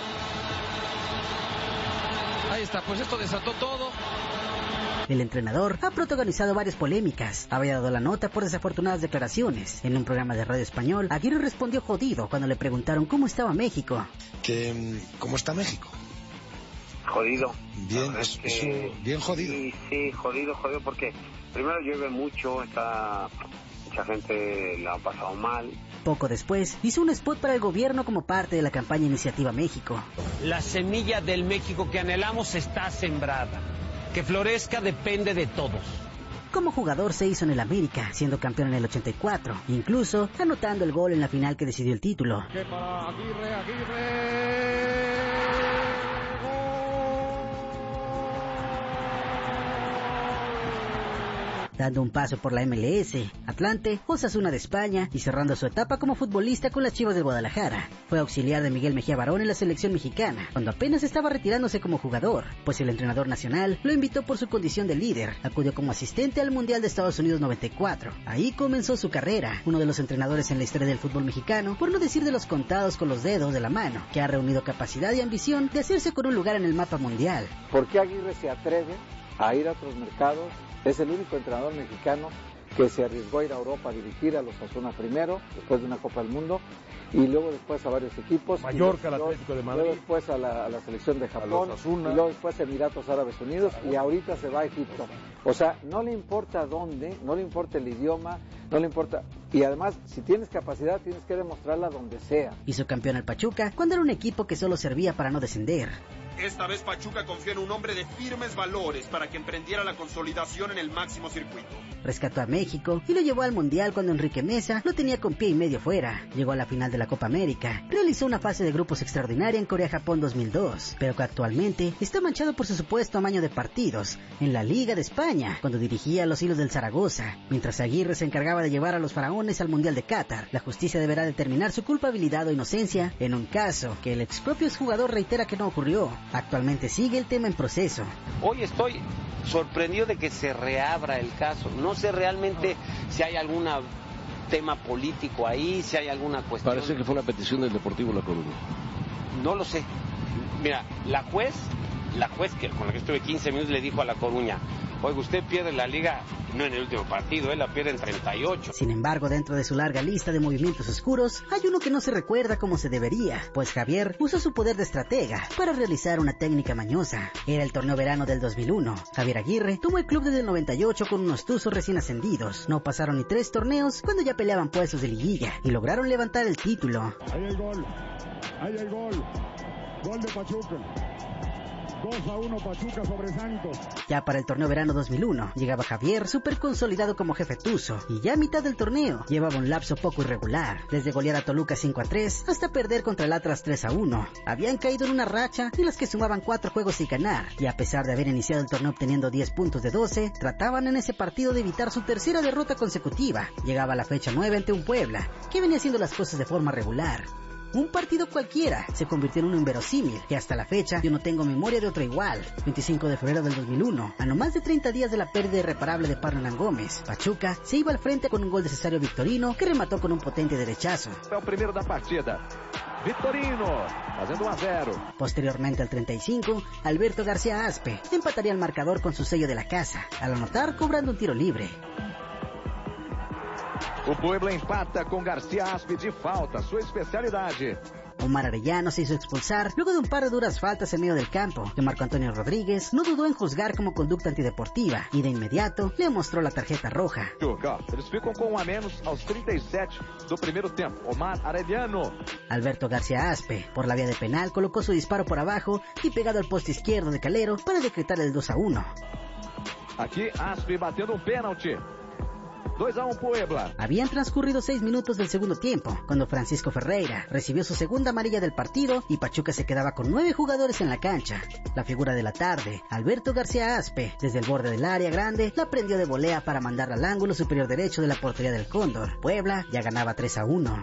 Speaker 18: Ahí está, pues esto desató todo.
Speaker 17: El entrenador ha protagonizado varias polémicas. Había dado la nota por desafortunadas declaraciones. En un programa de radio español, Aguirre respondió jodido cuando le preguntaron cómo estaba México.
Speaker 19: ¿Qué, ¿Cómo está México?
Speaker 20: Jodido.
Speaker 19: Bien, es, es un, bien jodido.
Speaker 20: Sí, sí, jodido, jodido, porque primero llueve mucho, está mucha gente la ha pasado mal.
Speaker 17: Poco después, hizo un spot para el gobierno como parte de la campaña Iniciativa México.
Speaker 18: La semilla del México que anhelamos está sembrada. Que florezca depende de todos.
Speaker 17: Como jugador se hizo en el América, siendo campeón en el ochenta y cuatro, incluso anotando el gol en la final que decidió el título.
Speaker 1: Que para Aguirre, Aguirre...
Speaker 17: Dando un paso por la M L S, Atlante, Osasuna de España y cerrando su etapa como futbolista con las Chivas de Guadalajara. Fue auxiliar de Miguel Mejía Barón en la selección mexicana, cuando apenas estaba retirándose como jugador, pues el entrenador nacional lo invitó por su condición de líder. Acudió como asistente al Mundial de Estados Unidos noventa y cuatro. Ahí comenzó su carrera, uno de los entrenadores en la historia del fútbol mexicano, por no decir de los contados con los dedos de la mano, que ha reunido capacidad y ambición de hacerse con un lugar en el mapa mundial.
Speaker 21: ¿Por qué Aguirre se atreve a ir a otros mercados? Es el único entrenador mexicano que se arriesgó a ir a Europa a dirigir a los Osasuna primero, después de una Copa del Mundo, y luego después a varios equipos.
Speaker 22: Mallorca, el Atlético de Madrid.
Speaker 21: Luego después a la, a la selección de Japón, y luego después a Emiratos Árabes Unidos, y ahorita se va a Egipto. O sea, no le importa dónde, no le importa el idioma, no le importa... Y además, si tienes capacidad, tienes que demostrarla donde sea.
Speaker 17: Hizo campeón al Pachuca cuando era un equipo que solo servía para no descender.
Speaker 23: Esta vez Pachuca confió en un hombre de firmes valores para que emprendiera la consolidación en el máximo circuito.
Speaker 17: Rescató a México y lo llevó al Mundial cuando Enrique Mesa lo tenía con pie y medio fuera. Llegó a la final de la Copa América. Realizó una fase de grupos extraordinaria en Corea-Japón dos mil dos, pero que actualmente está manchado por su supuesto amaño de partidos en la Liga de España, cuando dirigía los hilos del Zaragoza. Mientras Aguirre se encargaba de llevar a los faraones al Mundial de Qatar, la justicia deberá determinar su culpabilidad o inocencia en un caso que el ex propio jugador reitera que no ocurrió. Actualmente sigue el tema en proceso.
Speaker 18: Hoy estoy sorprendido de que se reabra el caso. No sé realmente si hay algún tema político ahí, si hay alguna cuestión.
Speaker 22: Parece que fue una petición del Deportivo La Coruña.
Speaker 18: No lo sé. Mira, la juez, la juez que con la que estuve quince minutos le dijo a La Coruña: oiga, usted pierde la liga, no en el último partido, él la pierde en treinta y ocho.
Speaker 17: Sin embargo, dentro de su larga lista de movimientos oscuros, hay uno que no se recuerda como se debería, pues Javier usó su poder de estratega para realizar una técnica mañosa. Era el torneo verano del dos mil uno. Javier Aguirre tomó el club desde el noventa y ocho con unos tuzos recién ascendidos. No pasaron ni tres torneos cuando ya peleaban puestos de liguilla y lograron levantar el título.
Speaker 22: Ahí el gol, ahí el gol, gol de Pachuca. dos a uno Pachuca sobre Santos.
Speaker 17: Ya para el torneo verano dos mil uno, llegaba Javier súper consolidado como jefe tuzo, y ya a mitad del torneo llevaba un lapso poco irregular, desde golear a Toluca cinco a tres hasta perder contra el Atlas tres a uno. Habían caído en una racha en las que sumaban cuatro juegos sin ganar, y a pesar de haber iniciado el torneo obteniendo diez puntos de doce, trataban en ese partido de evitar su tercera derrota consecutiva. Llegaba la fecha nueve ante un Puebla, que venía haciendo las cosas de forma regular. Un partido cualquiera se convirtió en uno inverosímil, que hasta la fecha yo no tengo memoria de otro igual. veinticinco de febrero del dos mil uno, a no más de treinta días de la pérdida irreparable de Parnan Gómez, Pachuca se iba al frente con un gol de Cesario Victorino, que remató con un potente derechazo.
Speaker 22: El primero da partida, Victorino, haciendo uno a cero.
Speaker 17: Posteriormente al treinta y cinco, Alberto García Aspe empataría el marcador con su sello de la casa, al anotar cobrando un tiro libre.
Speaker 22: O Puebla empata con García Aspe de falta, su especialidad.
Speaker 17: Omar Arellano se hizo expulsar luego de un par de duras faltas en medio del campo, que Marco Antonio Rodríguez no dudó en juzgar como conducta antideportiva y de inmediato le mostró la tarjeta roja.
Speaker 22: Eles ficam com um a menos aos trinta y siete do primeiro tempo. Omar Arellano.
Speaker 17: Alberto García Aspe, por la vía de penal, colocó su disparo por abajo y pegado al poste izquierdo de Calero para decretar el dos a uno.
Speaker 22: Aquí Aspe batendo un pênalti. dos a uno Puebla.
Speaker 17: Habían transcurrido seis minutos del segundo tiempo, cuando Francisco Ferreira recibió su segunda amarilla del partido y Pachuca se quedaba con nueve jugadores en la cancha. La figura de la tarde, Alberto García Aspe, desde el borde del área grande, la prendió de volea para mandarla al ángulo superior derecho de la portería del Cóndor. Puebla ya ganaba tres a uno.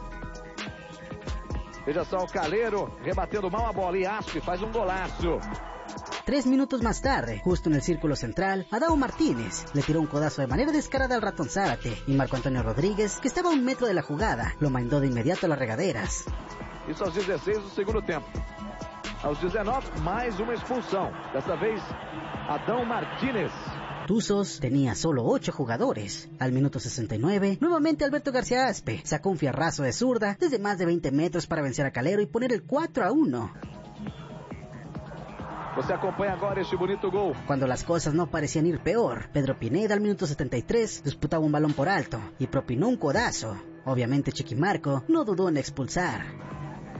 Speaker 22: Veja só o Calero rebatendo mal a bola e Aspe faz um golaço.
Speaker 17: Tres minutos más tarde, justo en el círculo central, Adao Martínez le tiró un codazo de manera descarada al ratón Zárate y Marco Antonio Rodríguez, que estaba a un metro de la jugada, lo mandó de inmediato a las regaderas.
Speaker 22: Isso aos dezesseis do segundo tempo. Aos dezenove, mais uma expulsão. Desta vez, Adao Martínez.
Speaker 17: Tuzos tenía solo ocho jugadores. Al minuto sesenta y nueve, nuevamente Alberto García Aspe sacó un fierrazo de zurda desde más de veinte metros para vencer a Calero y poner el cuatro a uno.
Speaker 22: Você acompanha agora este bonito gol.
Speaker 17: Cuando las cosas no parecían ir peor, Pedro Pineda al minuto setenta y tres disputaba un balón por alto y propinó un codazo. Obviamente Chiquimarco no dudó en expulsar.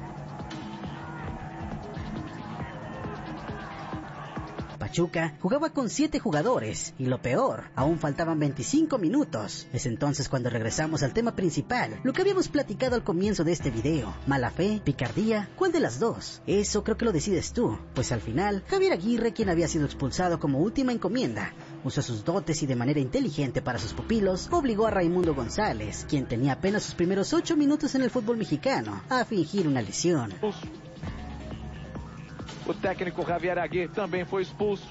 Speaker 17: Pachuca jugaba con siete jugadores y lo peor, aún faltaban veinticinco minutos. Es entonces cuando regresamos al tema principal, lo que habíamos platicado al comienzo de este video. Mala fe, picardía, ¿cuál de las dos? Eso creo que lo decides tú, pues al final, Javier Aguirre, quien había sido expulsado como última encomienda, usó sus dotes y de manera inteligente para sus pupilos, obligó a Raimundo González, quien tenía apenas sus primeros ocho minutos en el fútbol mexicano, a fingir una lesión.
Speaker 22: O técnico Javier Aguirre também foi expulso.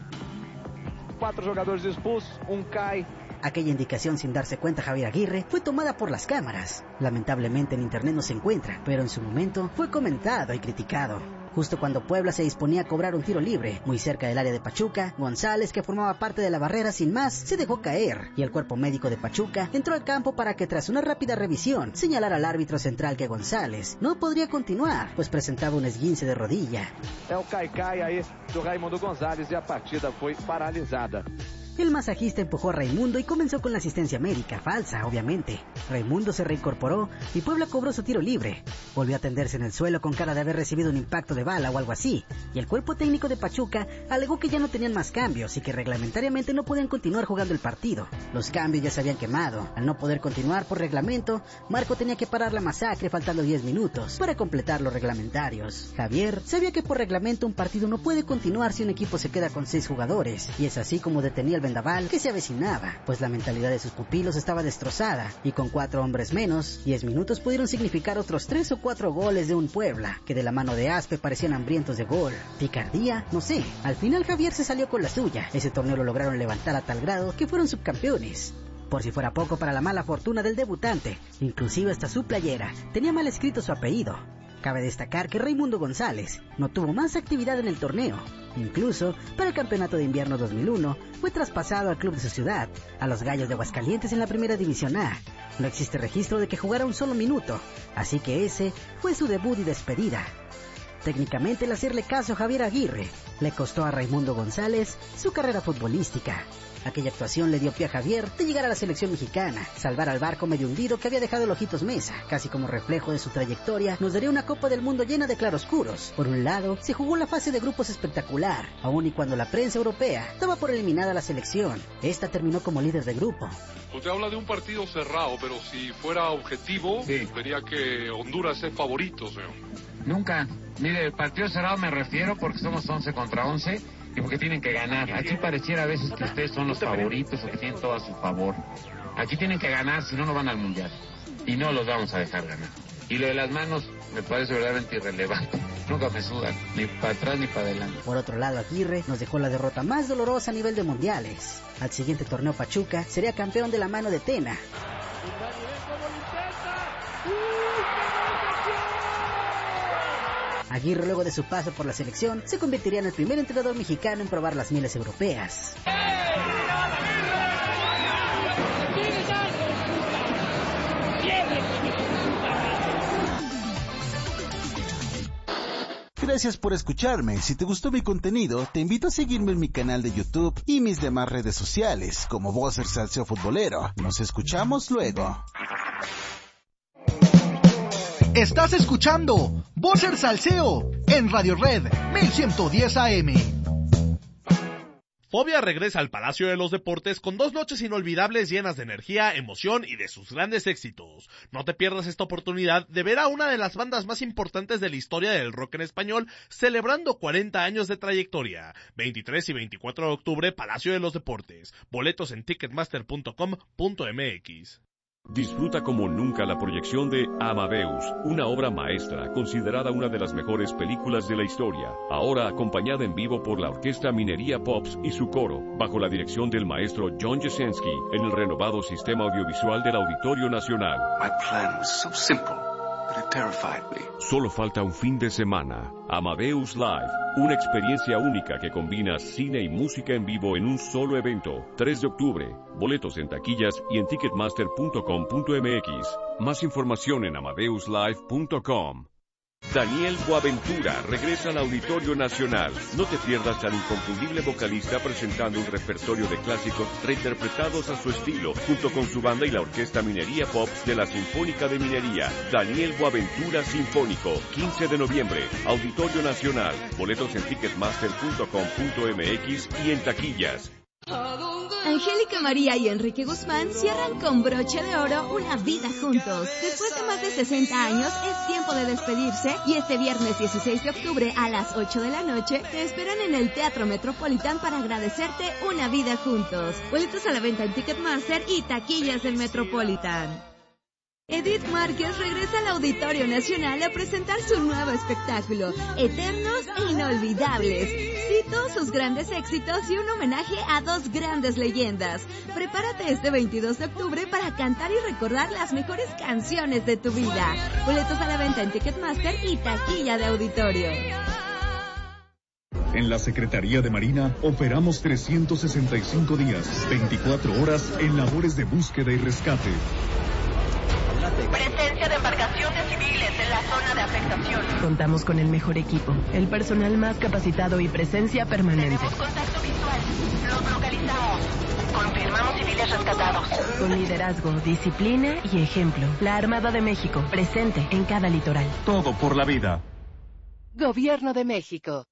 Speaker 22: Cuatro jogadores expulsos, um cai.
Speaker 17: Aquella indicación sin darse cuenta Javier Aguirre fue tomada por las cámaras. Lamentablemente en internet no se encuentra, pero en su momento fue comentado y criticado. Justo cuando Puebla se disponía a cobrar un tiro libre, muy cerca del área de Pachuca, González, que formaba parte de la barrera sin más, se dejó caer, y el cuerpo médico de Pachuca entró al campo para que tras una rápida revisión, señalara al árbitro central que González no podría continuar, pues presentaba un esguince de rodilla.
Speaker 22: É o cai-cai aí do Raimundo González e a partida foi paralisada.
Speaker 17: El masajista empujó a Raimundo y comenzó con la asistencia médica, falsa, obviamente. Raimundo se reincorporó y Puebla cobró su tiro libre. Volvió a tenderse en el suelo con cara de haber recibido un impacto de bala o algo así, y el cuerpo técnico de Pachuca alegó que ya no tenían más cambios y que reglamentariamente no podían continuar jugando el partido. Los cambios ya se habían quemado. Al no poder continuar por reglamento, Marco tenía que parar la masacre faltando diez minutos para completar los reglamentarios. Javier sabía que por reglamento un partido no puede continuar si un equipo se queda con seis jugadores, y es así como detenía el vendaval que se avecinaba, pues la mentalidad de sus pupilos estaba destrozada, y con cuatro hombres menos, diez minutos pudieron significar otros tres o cuatro goles de un Puebla, que de la mano de Aspe parecían hambrientos de gol. ¿Picardía? No sé. Al final Javier se salió con la suya. Ese torneo lo lograron levantar a tal grado que fueron subcampeones. Por si fuera poco para la mala fortuna del debutante, inclusive hasta su playera tenía mal escrito su apellido. Cabe destacar que Raimundo González no tuvo más actividad en el torneo. Incluso, para el campeonato de invierno dos mil uno, fue traspasado al club de su ciudad, a los Gallos de Aguascalientes en la primera división A. No existe registro de que jugara un solo minuto, así que ese fue su debut y despedida. Técnicamente el hacerle caso a Javier Aguirre le costó a Raimundo González su carrera futbolística. Aquella actuación le dio pie a Javier de llegar a la selección mexicana, salvar al barco medio hundido que había dejado el Ojitos Mesa. Casi como reflejo de su trayectoria, nos daría una Copa del Mundo llena de claroscuros. Por un lado, se jugó la fase de grupos espectacular, aun y cuando la prensa europea daba por eliminada a la selección. Esta terminó como líder de grupo.
Speaker 4: Usted habla de un partido cerrado, pero si fuera objetivo, sí, vería que Honduras es favorito, señor.
Speaker 5: Nunca. Mire, el partido cerrado me refiero porque somos once contra once y porque tienen que ganar. Aquí pareciera a veces que ustedes son los favoritos o que tienen todo a su favor. Aquí tienen que ganar, si no, no van al Mundial. Y no los vamos a dejar ganar. Y lo de las manos me parece verdaderamente irrelevante. Nunca me sudan, ni para atrás ni para adelante.
Speaker 17: Por otro lado, Aguirre nos dejó la derrota más dolorosa a nivel de mundiales. Al siguiente torneo Pachuca sería campeón de la mano de Tena. Aguirre, luego de su paso por la selección, se convertiría en el primer entrenador mexicano en probar las mieles europeas.
Speaker 16: Gracias por escucharme. Si te gustó mi contenido, te invito a seguirme en mi canal de YouTube y mis demás redes sociales, como Bosser Salseo Futbolero. Nos escuchamos luego.
Speaker 15: Estás escuchando Bosser Salseo en Radio Red mil ciento diez A M.
Speaker 8: Fobia regresa al Palacio de los Deportes con dos noches inolvidables llenas de energía, emoción y de sus grandes éxitos. No te pierdas esta oportunidad de ver a una de las bandas más importantes de la historia del rock en español celebrando cuarenta años de trayectoria. veintitrés y veinticuatro de octubre, Palacio de los Deportes. Boletos en ticketmaster punto com punto m x.
Speaker 6: Disfruta como nunca la proyección de Amadeus, una obra maestra considerada una de las mejores películas de la historia, ahora acompañada en vivo por la Orquesta Minería Pops y su coro, bajo la dirección del maestro John Jasenski, en el renovado sistema audiovisual del Auditorio Nacional.
Speaker 24: My plan was so simple, but it terrified me.
Speaker 6: Solo falta un fin de semana. Amadeus Live, una experiencia única que combina cine y música en vivo en un solo evento. tres de octubre. Boletos en taquillas y en ticketmaster punto com punto m x. Más información en amadeus live punto com. Daniel Boaventura regresa al Auditorio Nacional. No te pierdas al inconfundible vocalista presentando un repertorio de clásicos reinterpretados a su estilo, junto con su banda y la Orquesta Minería Pop de la Sinfónica de Minería. Daniel Boaventura Sinfónico, quince de noviembre, Auditorio Nacional. Boletos en ticketmaster punto com punto m x y en taquillas.
Speaker 9: Angélica María y Enrique Guzmán cierran con broche de oro una vida juntos. Después de más de sesenta años, es tiempo de despedirse y este viernes dieciséis de octubre a las ocho de la noche te esperan en el Teatro Metropolitan para agradecerte una vida juntos. Boletos a la venta en Ticketmaster y taquillas del Metropolitan. Edith Márquez regresa al Auditorio Nacional a presentar su nuevo espectáculo, Eternos e Inolvidables. Cito sus grandes éxitos y un homenaje a dos grandes leyendas. Prepárate este veintidós de octubre para cantar y recordar las mejores canciones de tu vida. Boletos a la venta en Ticketmaster y taquilla de auditorio.
Speaker 2: En la Secretaría de Marina operamos trescientos sesenta y cinco días, veinticuatro horas en labores de búsqueda y rescate.
Speaker 3: Presencia de embarcaciones civiles en la zona de afectación.
Speaker 7: Contamos con el mejor equipo, el personal más capacitado y presencia permanente.
Speaker 3: Tenemos contacto visual. Los localizamos. Confirmamos civiles rescatados.
Speaker 7: Con liderazgo, disciplina y ejemplo. La Armada de México, presente en cada litoral.
Speaker 2: Todo por la vida.
Speaker 7: Gobierno de México.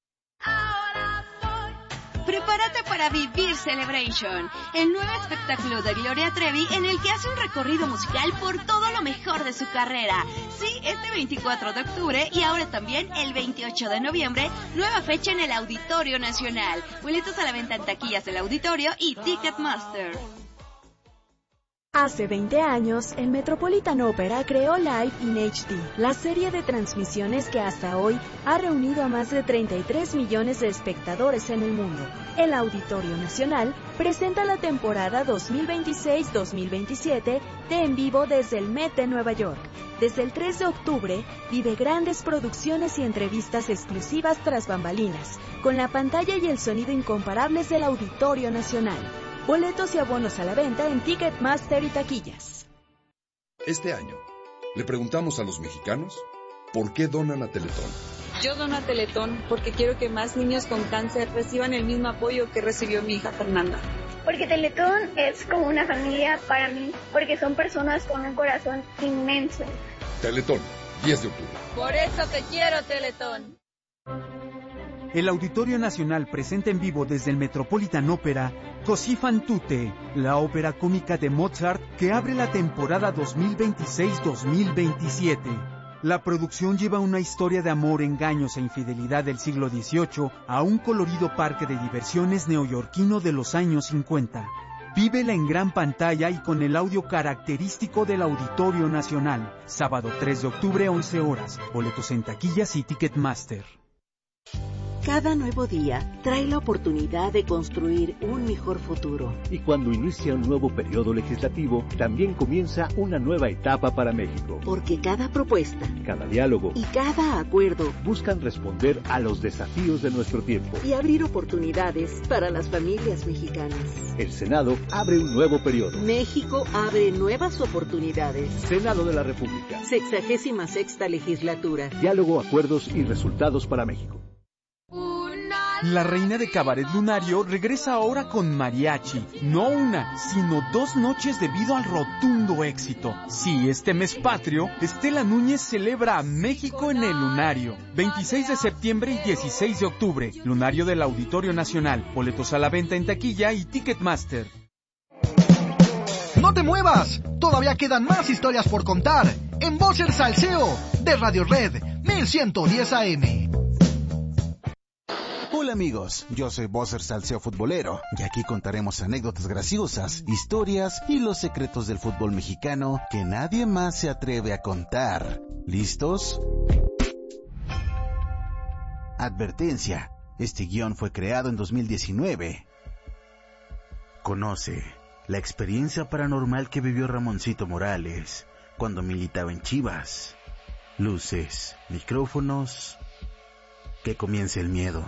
Speaker 9: Prepárate para Vivir Celebration, el nuevo espectáculo de Gloria Trevi en el que hace un recorrido musical por todo lo mejor de su carrera. Sí, este veinticuatro de octubre y ahora también el veintiocho de noviembre, nueva fecha en el Auditorio Nacional. Boletos a la venta en taquillas del Auditorio y Ticketmaster.
Speaker 10: Hace veinte años, el Metropolitan Opera creó Live in H D, la serie de transmisiones que hasta hoy ha reunido a más de treinta y tres millones de espectadores en el mundo. El Auditorio Nacional presenta la temporada dos mil veintiséis dos mil veintisiete de En Vivo desde el Met de Nueva York. Desde el tres de octubre, vive grandes producciones y entrevistas exclusivas tras bambalinas, con la pantalla y el sonido incomparables del Auditorio Nacional. Boletos y abonos a la venta en Ticketmaster y taquillas.
Speaker 25: Este año, le preguntamos a los mexicanos por qué donan a Teletón.
Speaker 26: Yo dono a Teletón porque quiero que más niños con cáncer reciban el mismo apoyo que recibió mi hija Fernanda.
Speaker 27: Porque Teletón es como una familia para mí, porque son personas con un corazón inmenso.
Speaker 25: Teletón, diez de octubre.
Speaker 26: Por eso te quiero, Teletón.
Speaker 28: El Auditorio Nacional presenta en vivo desde el Metropolitan Opera Così fan tutte, la ópera cómica de Mozart que abre la temporada dos mil veintiséis dos mil veintisiete. La producción lleva una historia de amor, engaños e infidelidad del siglo dieciocho a un colorido parque de diversiones neoyorquino de los años cincuenta. Vívela en gran pantalla y con el audio característico del Auditorio Nacional. Sábado tres de octubre, once horas. Boletos en taquillas y Ticketmaster.
Speaker 29: Cada nuevo día trae la oportunidad de construir un mejor futuro.
Speaker 30: Y cuando inicia un nuevo periodo legislativo, también comienza una nueva etapa para México.
Speaker 29: Porque cada propuesta,
Speaker 30: cada diálogo
Speaker 29: y cada acuerdo
Speaker 30: buscan responder a los desafíos de nuestro tiempo
Speaker 29: y abrir oportunidades para las familias mexicanas.
Speaker 30: El Senado abre un nuevo periodo.
Speaker 29: México abre nuevas oportunidades.
Speaker 30: Senado de la República.
Speaker 29: Sexagésima sexta legislatura.
Speaker 30: Diálogo, acuerdos y resultados para México.
Speaker 28: La reina de Cabaret Lunario regresa ahora con mariachi. No una, sino dos noches debido al rotundo éxito. Sí, este mes patrio, Estela Núñez celebra a México en el Lunario. veintiséis de septiembre y dieciséis de octubre. Lunario del Auditorio Nacional. Boletos a la venta en taquilla y Ticketmaster.
Speaker 15: ¡No te muevas! Todavía quedan más historias por contar. En Voz el Salseo, de Radio Red, mil ciento diez A M.
Speaker 16: Hola amigos, yo soy Bosser Salseo Futbolero y aquí contaremos anécdotas graciosas, historias y los secretos del fútbol mexicano que nadie más se atreve a contar. ¿Listos? Advertencia, este guión fue creado en dos mil diecinueve. Conoce la experiencia paranormal que vivió Ramoncito Morales cuando militaba en Chivas. Luces, micrófonos, que comience el miedo.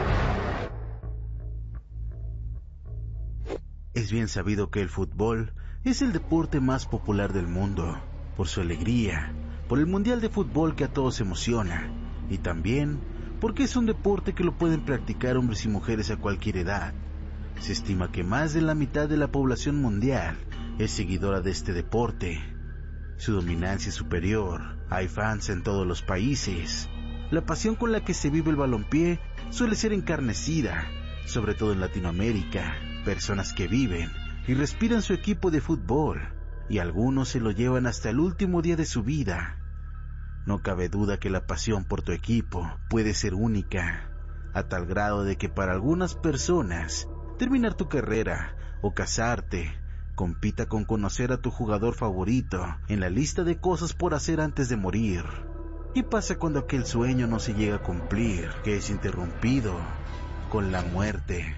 Speaker 16: Es bien sabido que el fútbol es el deporte más popular del mundo, por su alegría, por el mundial de fútbol que a todos emociona, y también porque es un deporte que lo pueden practicar hombres y mujeres a cualquier edad. Se estima que más de la mitad de la población mundial es seguidora de este deporte. Su dominancia es superior, hay fans en todos los países. La pasión con la que se vive el balompié suele ser encarnecida, sobre todo en Latinoamérica, personas que viven y respiran su equipo de fútbol, y algunos se lo llevan hasta el último día de su vida. No cabe duda que la pasión por tu equipo puede ser única, a tal grado de que para algunas personas, terminar tu carrera o casarte compita con conocer a tu jugador favorito en la lista de cosas por hacer antes de morir. ¿Qué pasa cuando aquel sueño no se llega a cumplir, que es interrumpido con la muerte?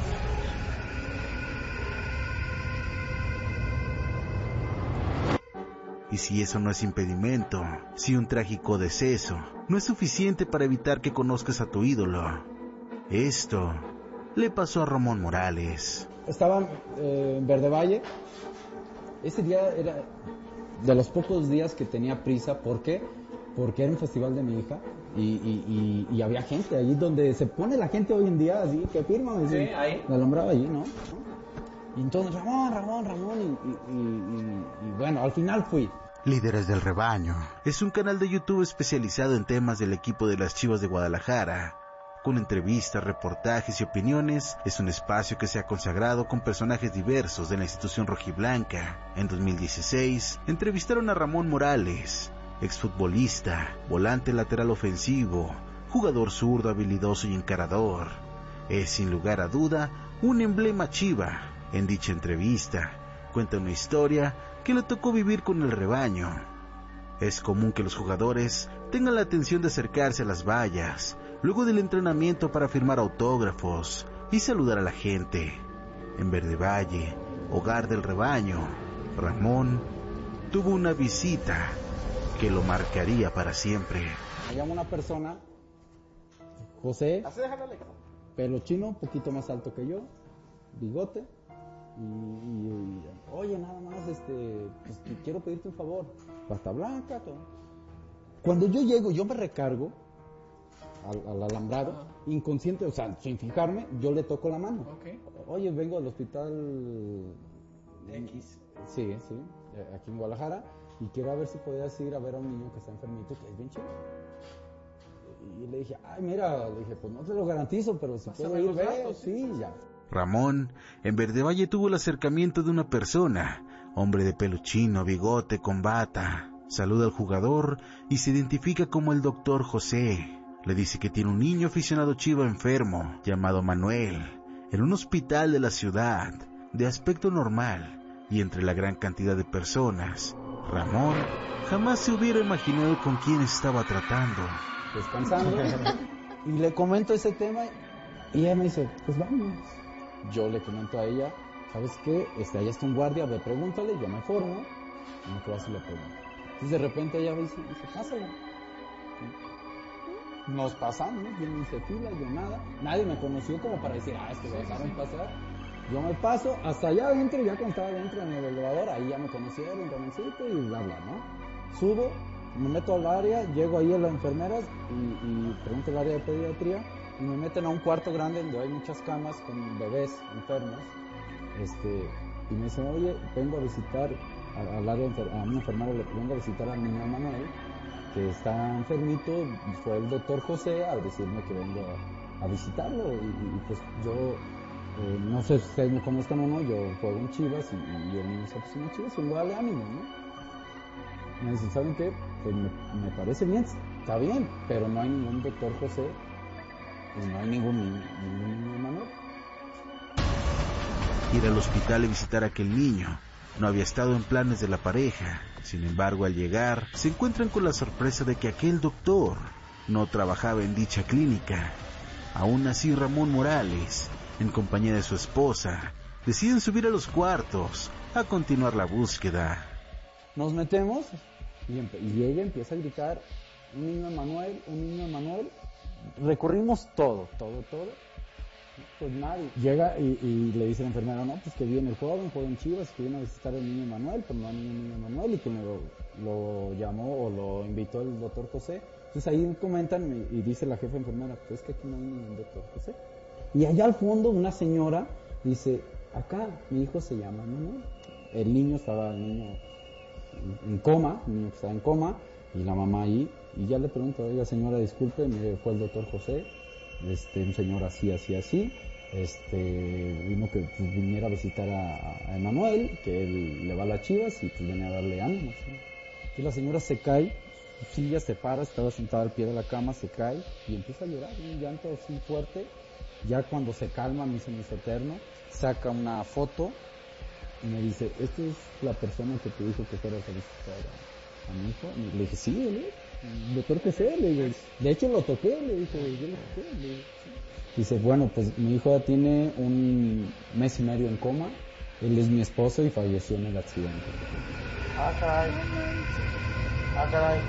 Speaker 16: Y si eso no es impedimento, si un trágico deceso no es suficiente para evitar que conozcas a tu ídolo, esto le pasó a Ramón Morales.
Speaker 1: Estaba eh, en Verde Valle. Ese día era de los pocos días que tenía prisa. ¿Por qué? Porque era un festival de mi hija y, y, y, y había gente allí donde se pone la gente hoy en día así, que firma, así, sí, ahí. La alumbraba allí, ¿no? Y entonces Ramón, Ramón, Ramón y, y, y, y bueno, al final fui.
Speaker 16: Líderes del Rebaño es un canal de YouTube especializado en temas del equipo de las Chivas de Guadalajara. Con entrevistas, reportajes y opiniones, es un espacio que se ha consagrado con personajes diversos de la institución rojiblanca. En dos mil dieciséis, entrevistaron a Ramón Morales, exfutbolista, volante lateral ofensivo, jugador zurdo habilidoso y encarador. Es sin lugar a duda un emblema chiva. En dicha entrevista, cuenta una historia que le tocó vivir con el Rebaño. Es común que los jugadores tengan la atención de acercarse a las vallas luego del entrenamiento para firmar autógrafos y saludar a la gente. En Verde Valle, hogar del Rebaño, Ramón tuvo una visita que lo marcaría para siempre.
Speaker 1: Me llama una persona, José, pelo chino, un poquito más alto que yo, bigote, y, y, y oye, nada más, este, pues, quiero pedirte un favor, pasta blanca, todo. Cuando yo llego, yo me recargo al, al alambrado, uh-huh. inconsciente, o sea, sin fijarme, yo le toco la mano. Okay. Oye, vengo al hospital X. Sí, sí, aquí en Guadalajara, y quiero ver si podías ir a ver a un niño que está enfermito, que es bien chido. Y le dije, ay, mira, le dije, pues no te lo garantizo, pero si puedo ir, ve, sí, ya.
Speaker 16: Ramón, en Verde Valle tuvo el acercamiento de una persona, hombre de pelo chino, bigote, con bata. Saluda al jugador y se identifica como el doctor José. Le dice que tiene un niño aficionado chiva enfermo, llamado Manuel, en un hospital de la ciudad, de aspecto normal, y entre la gran cantidad de personas, Ramón jamás se hubiera imaginado con quién estaba tratando.
Speaker 1: Descansando, y le comento ese tema, y ella me dice, pues vamos. Yo le comento a ella, ¿sabes qué? Este, allá está un guardia, ve, pregúntale, yo me formo, y me quedo así, le pregunto. Entonces de repente ella me dice, dice, pásale. Nos pasamos, yo no hice fila, yo nada, nadie me conoció como para decir, ah, es que me dejaron pasar. Yo me paso hasta allá adentro, ya cuando estaba adentro en el elevador, ahí ya me conocieron, Ramoncito y bla, bla, ¿no? Subo, me meto al área, llego ahí a las enfermeras y, y pregunto el área de pediatría y me meten a un cuarto grande donde hay muchas camas con bebés enfermos. Este, y me dicen, oye, vengo a visitar al área enfer- a una enfermera, le vengo a visitar al niño Manuel, que está enfermito, fue el doctor José a decirme que vengo a, a visitarlo y, y pues yo, eh, no sé si ustedes me conozcan o no, yo juego en Chivas y, y el niño está pues en Chivas, y darle ánimo, ¿no? Me dicen, ¿saben qué? Pues me, me parece bien, está bien, pero no hay ningún doctor José y no hay ningún ningún niño Manuel.
Speaker 16: Ir al hospital y visitar a aquel niño no había estado en planes de la pareja. Sin embargo, al llegar, se encuentran con la sorpresa de que aquel doctor no trabajaba en dicha clínica. Aún así, Ramón Morales, en compañía de su esposa, deciden subir a los cuartos a continuar la búsqueda.
Speaker 1: Nos metemos y, y ella empieza a gritar, un niño Manuel, un niño Manuel. Recorrimos todo, todo, todo. Pues nadie. Llega y, y le dice la enfermera, no, pues que viene el joven, joven Chivas, que viene a visitar al niño Manuel, pero no hay ningún niño Manuel, y que me lo, lo llamó o lo invitó el doctor José. Entonces ahí comentan y, y dice la jefa enfermera, pues es que aquí no hay ningún doctor José. Y allá al fondo una señora dice, acá mi hijo se llama Manuel. El niño estaba, el niño en, en coma, el niño que estaba en coma, y la mamá ahí, y ya le pregunta, oiga señora, disculpe, mire, fue el doctor José, este, un señor así, así, así, este, vino que pues, viniera a visitar a, a Emanuel, que él le va a las Chivas, y pues venía a darle ánimos, ¿no? Entonces la señora se cae, su silla se para, estaba sentada al pie de la cama, se cae, y empieza a llorar, un llanto así fuerte. Ya cuando se calma, me hizo, me hizo eterno, saca una foto y me dice, ¿esta es la persona que te dijo que fueras a visitar a, a mi hijo? Y le dije, sí, ¿el doctor José? Le digo, de hecho lo toqué, le dije, yo lo toqué. Le dije, sí. Dice, bueno, pues mi hijo ya tiene un mes y medio en coma, él es mi esposo y falleció en el accidente.
Speaker 11: Ah, caray. Ah, caray.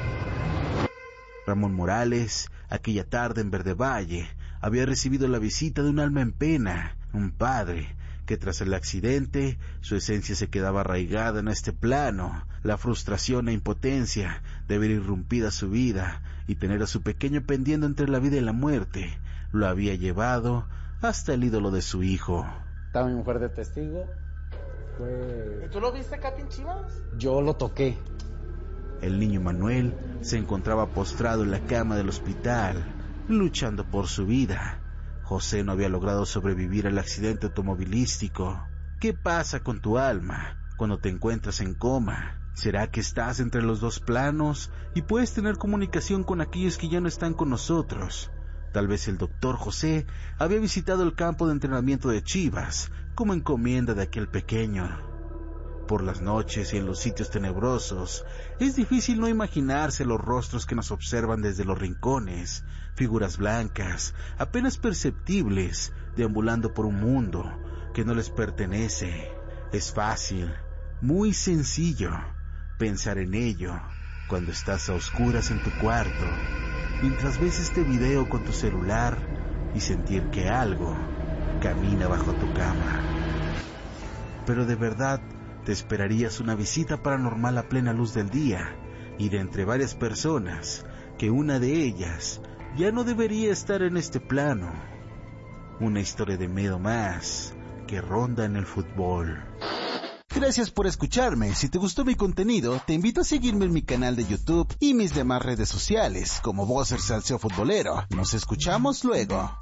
Speaker 16: Ramón Morales, aquella tarde en Verde Valle, había recibido la visita de un alma en pena, un padre, que tras el accidente, su esencia se quedaba arraigada en este plano, la frustración e impotencia de ver irrumpida su vida y tener a su pequeño pendiendo entre la vida y la muerte, lo había llevado hasta el ídolo de su hijo.
Speaker 1: Estaba mi mujer de testigo, fue...
Speaker 11: ¿Y tú lo viste, Capi, en Chivas?
Speaker 1: Yo lo toqué.
Speaker 16: El niño Manuel se encontraba postrado en la cama del hospital, luchando por su vida. José no había logrado sobrevivir al accidente automovilístico. ¿Qué pasa con tu alma cuando te encuentras en coma? ¿Será que estás entre los dos planos y puedes tener comunicación con aquellos que ya no están con nosotros? Tal vez el doctor José había visitado el campo de entrenamiento de Chivas como encomienda de aquel pequeño. Por las noches y en los sitios tenebrosos, es difícil no imaginarse los rostros que nos observan desde los rincones, figuras blancas, apenas perceptibles, deambulando por un mundo que no les pertenece. Es fácil, muy sencillo, pensar en ello cuando estás a oscuras en tu cuarto, mientras ves este video con tu celular y sentir que algo camina bajo tu cama. Pero de verdad, ¿te esperarías una visita paranormal a plena luz del día y de entre varias personas que una de ellas ya no debería estar en este plano? Una historia de miedo más que ronda en el fútbol. Gracias por escucharme. Si te gustó mi contenido, te invito a seguirme en mi canal de YouTube y mis demás redes sociales como Bosser Salseo Futbolero. Nos escuchamos luego.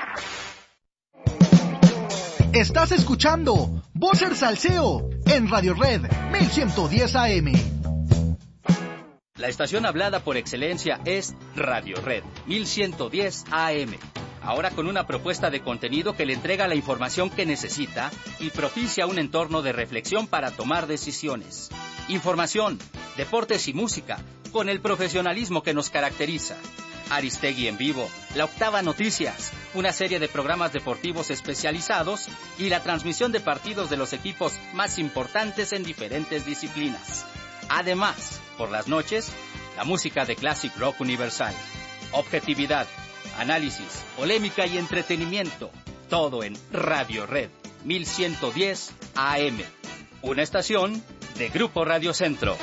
Speaker 15: Estás escuchando Bosser Salseo en Radio Red mil ciento diez A M.
Speaker 12: La estación hablada por excelencia es Radio Red mil ciento diez A M. Ahora con una propuesta de contenido que le entrega la información que necesita y propicia un entorno de reflexión para tomar decisiones. Información, deportes y música con el profesionalismo que nos caracteriza. Aristegui en vivo, La Octava Noticias, una serie de programas deportivos especializados y la transmisión de partidos de los equipos más importantes en diferentes disciplinas. Además, por las noches, la música de Classic Rock Universal. Objetividad, análisis, polémica y entretenimiento. Todo en Radio Red mil ciento diez A M. Una estación de Grupo Radio Centro.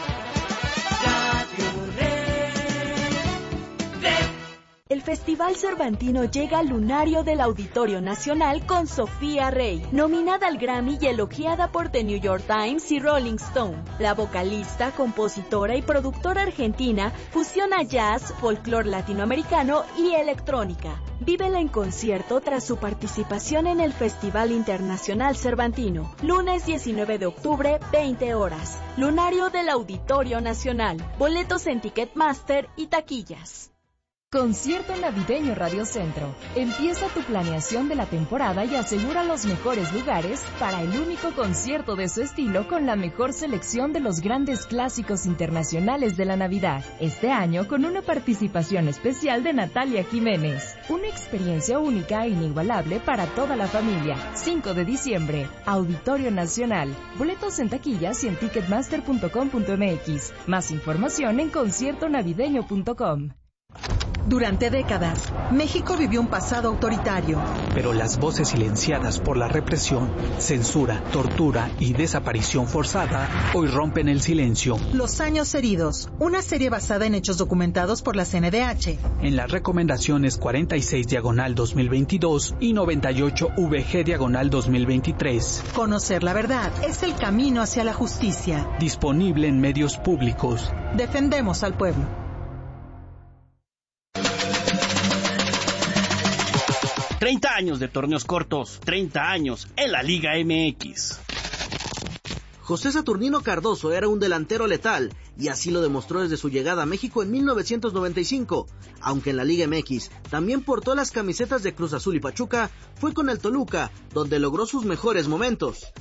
Speaker 10: El Festival Cervantino llega al lunario del Auditorio Nacional con Sofía Rey, nominada al Grammy y elogiada por The New York Times y Rolling Stone. La vocalista, compositora y productora argentina fusiona jazz, folclore latinoamericano y electrónica. Vívela en concierto tras su participación en el Festival Internacional Cervantino. Lunes diecinueve de octubre, veinte horas. Lunario del Auditorio Nacional. Boletos en Ticketmaster y taquillas.
Speaker 13: Concierto Navideño Radio Centro. Empieza tu planeación de la temporada y asegura los mejores lugares para el único concierto de su estilo con la mejor selección de los grandes clásicos internacionales de la Navidad. Este año con una participación especial de Natalia Jiménez. Una experiencia única e inigualable para toda la familia. cinco de diciembre, Auditorio Nacional. Boletos en taquillas y en ticketmaster punto com punto m x. Más información en concierto navideño punto com.
Speaker 4: Durante décadas, México vivió un pasado autoritario.
Speaker 5: Pero las voces silenciadas por la represión, censura, tortura y desaparición forzada hoy rompen el silencio.
Speaker 4: Los años heridos, una serie basada en hechos documentados por la C N D H.
Speaker 5: En las recomendaciones cuarenta y seis diagonal dos mil veintidós y noventa y ocho V G diagonal dos mil veintitrés.
Speaker 4: Conocer la verdad es el camino hacia la justicia.
Speaker 5: Disponible en medios públicos.
Speaker 4: Defendemos al pueblo.
Speaker 14: treinta años de torneos cortos, treinta años en la Liga M X.
Speaker 17: José Saturnino Cardoso era un delantero letal, y así lo demostró desde su llegada a México en mil novecientos noventa y cinco. Aunque en la Liga M X también portó las camisetas de Cruz Azul y Pachuca, fue con el Toluca donde logró sus mejores momentos.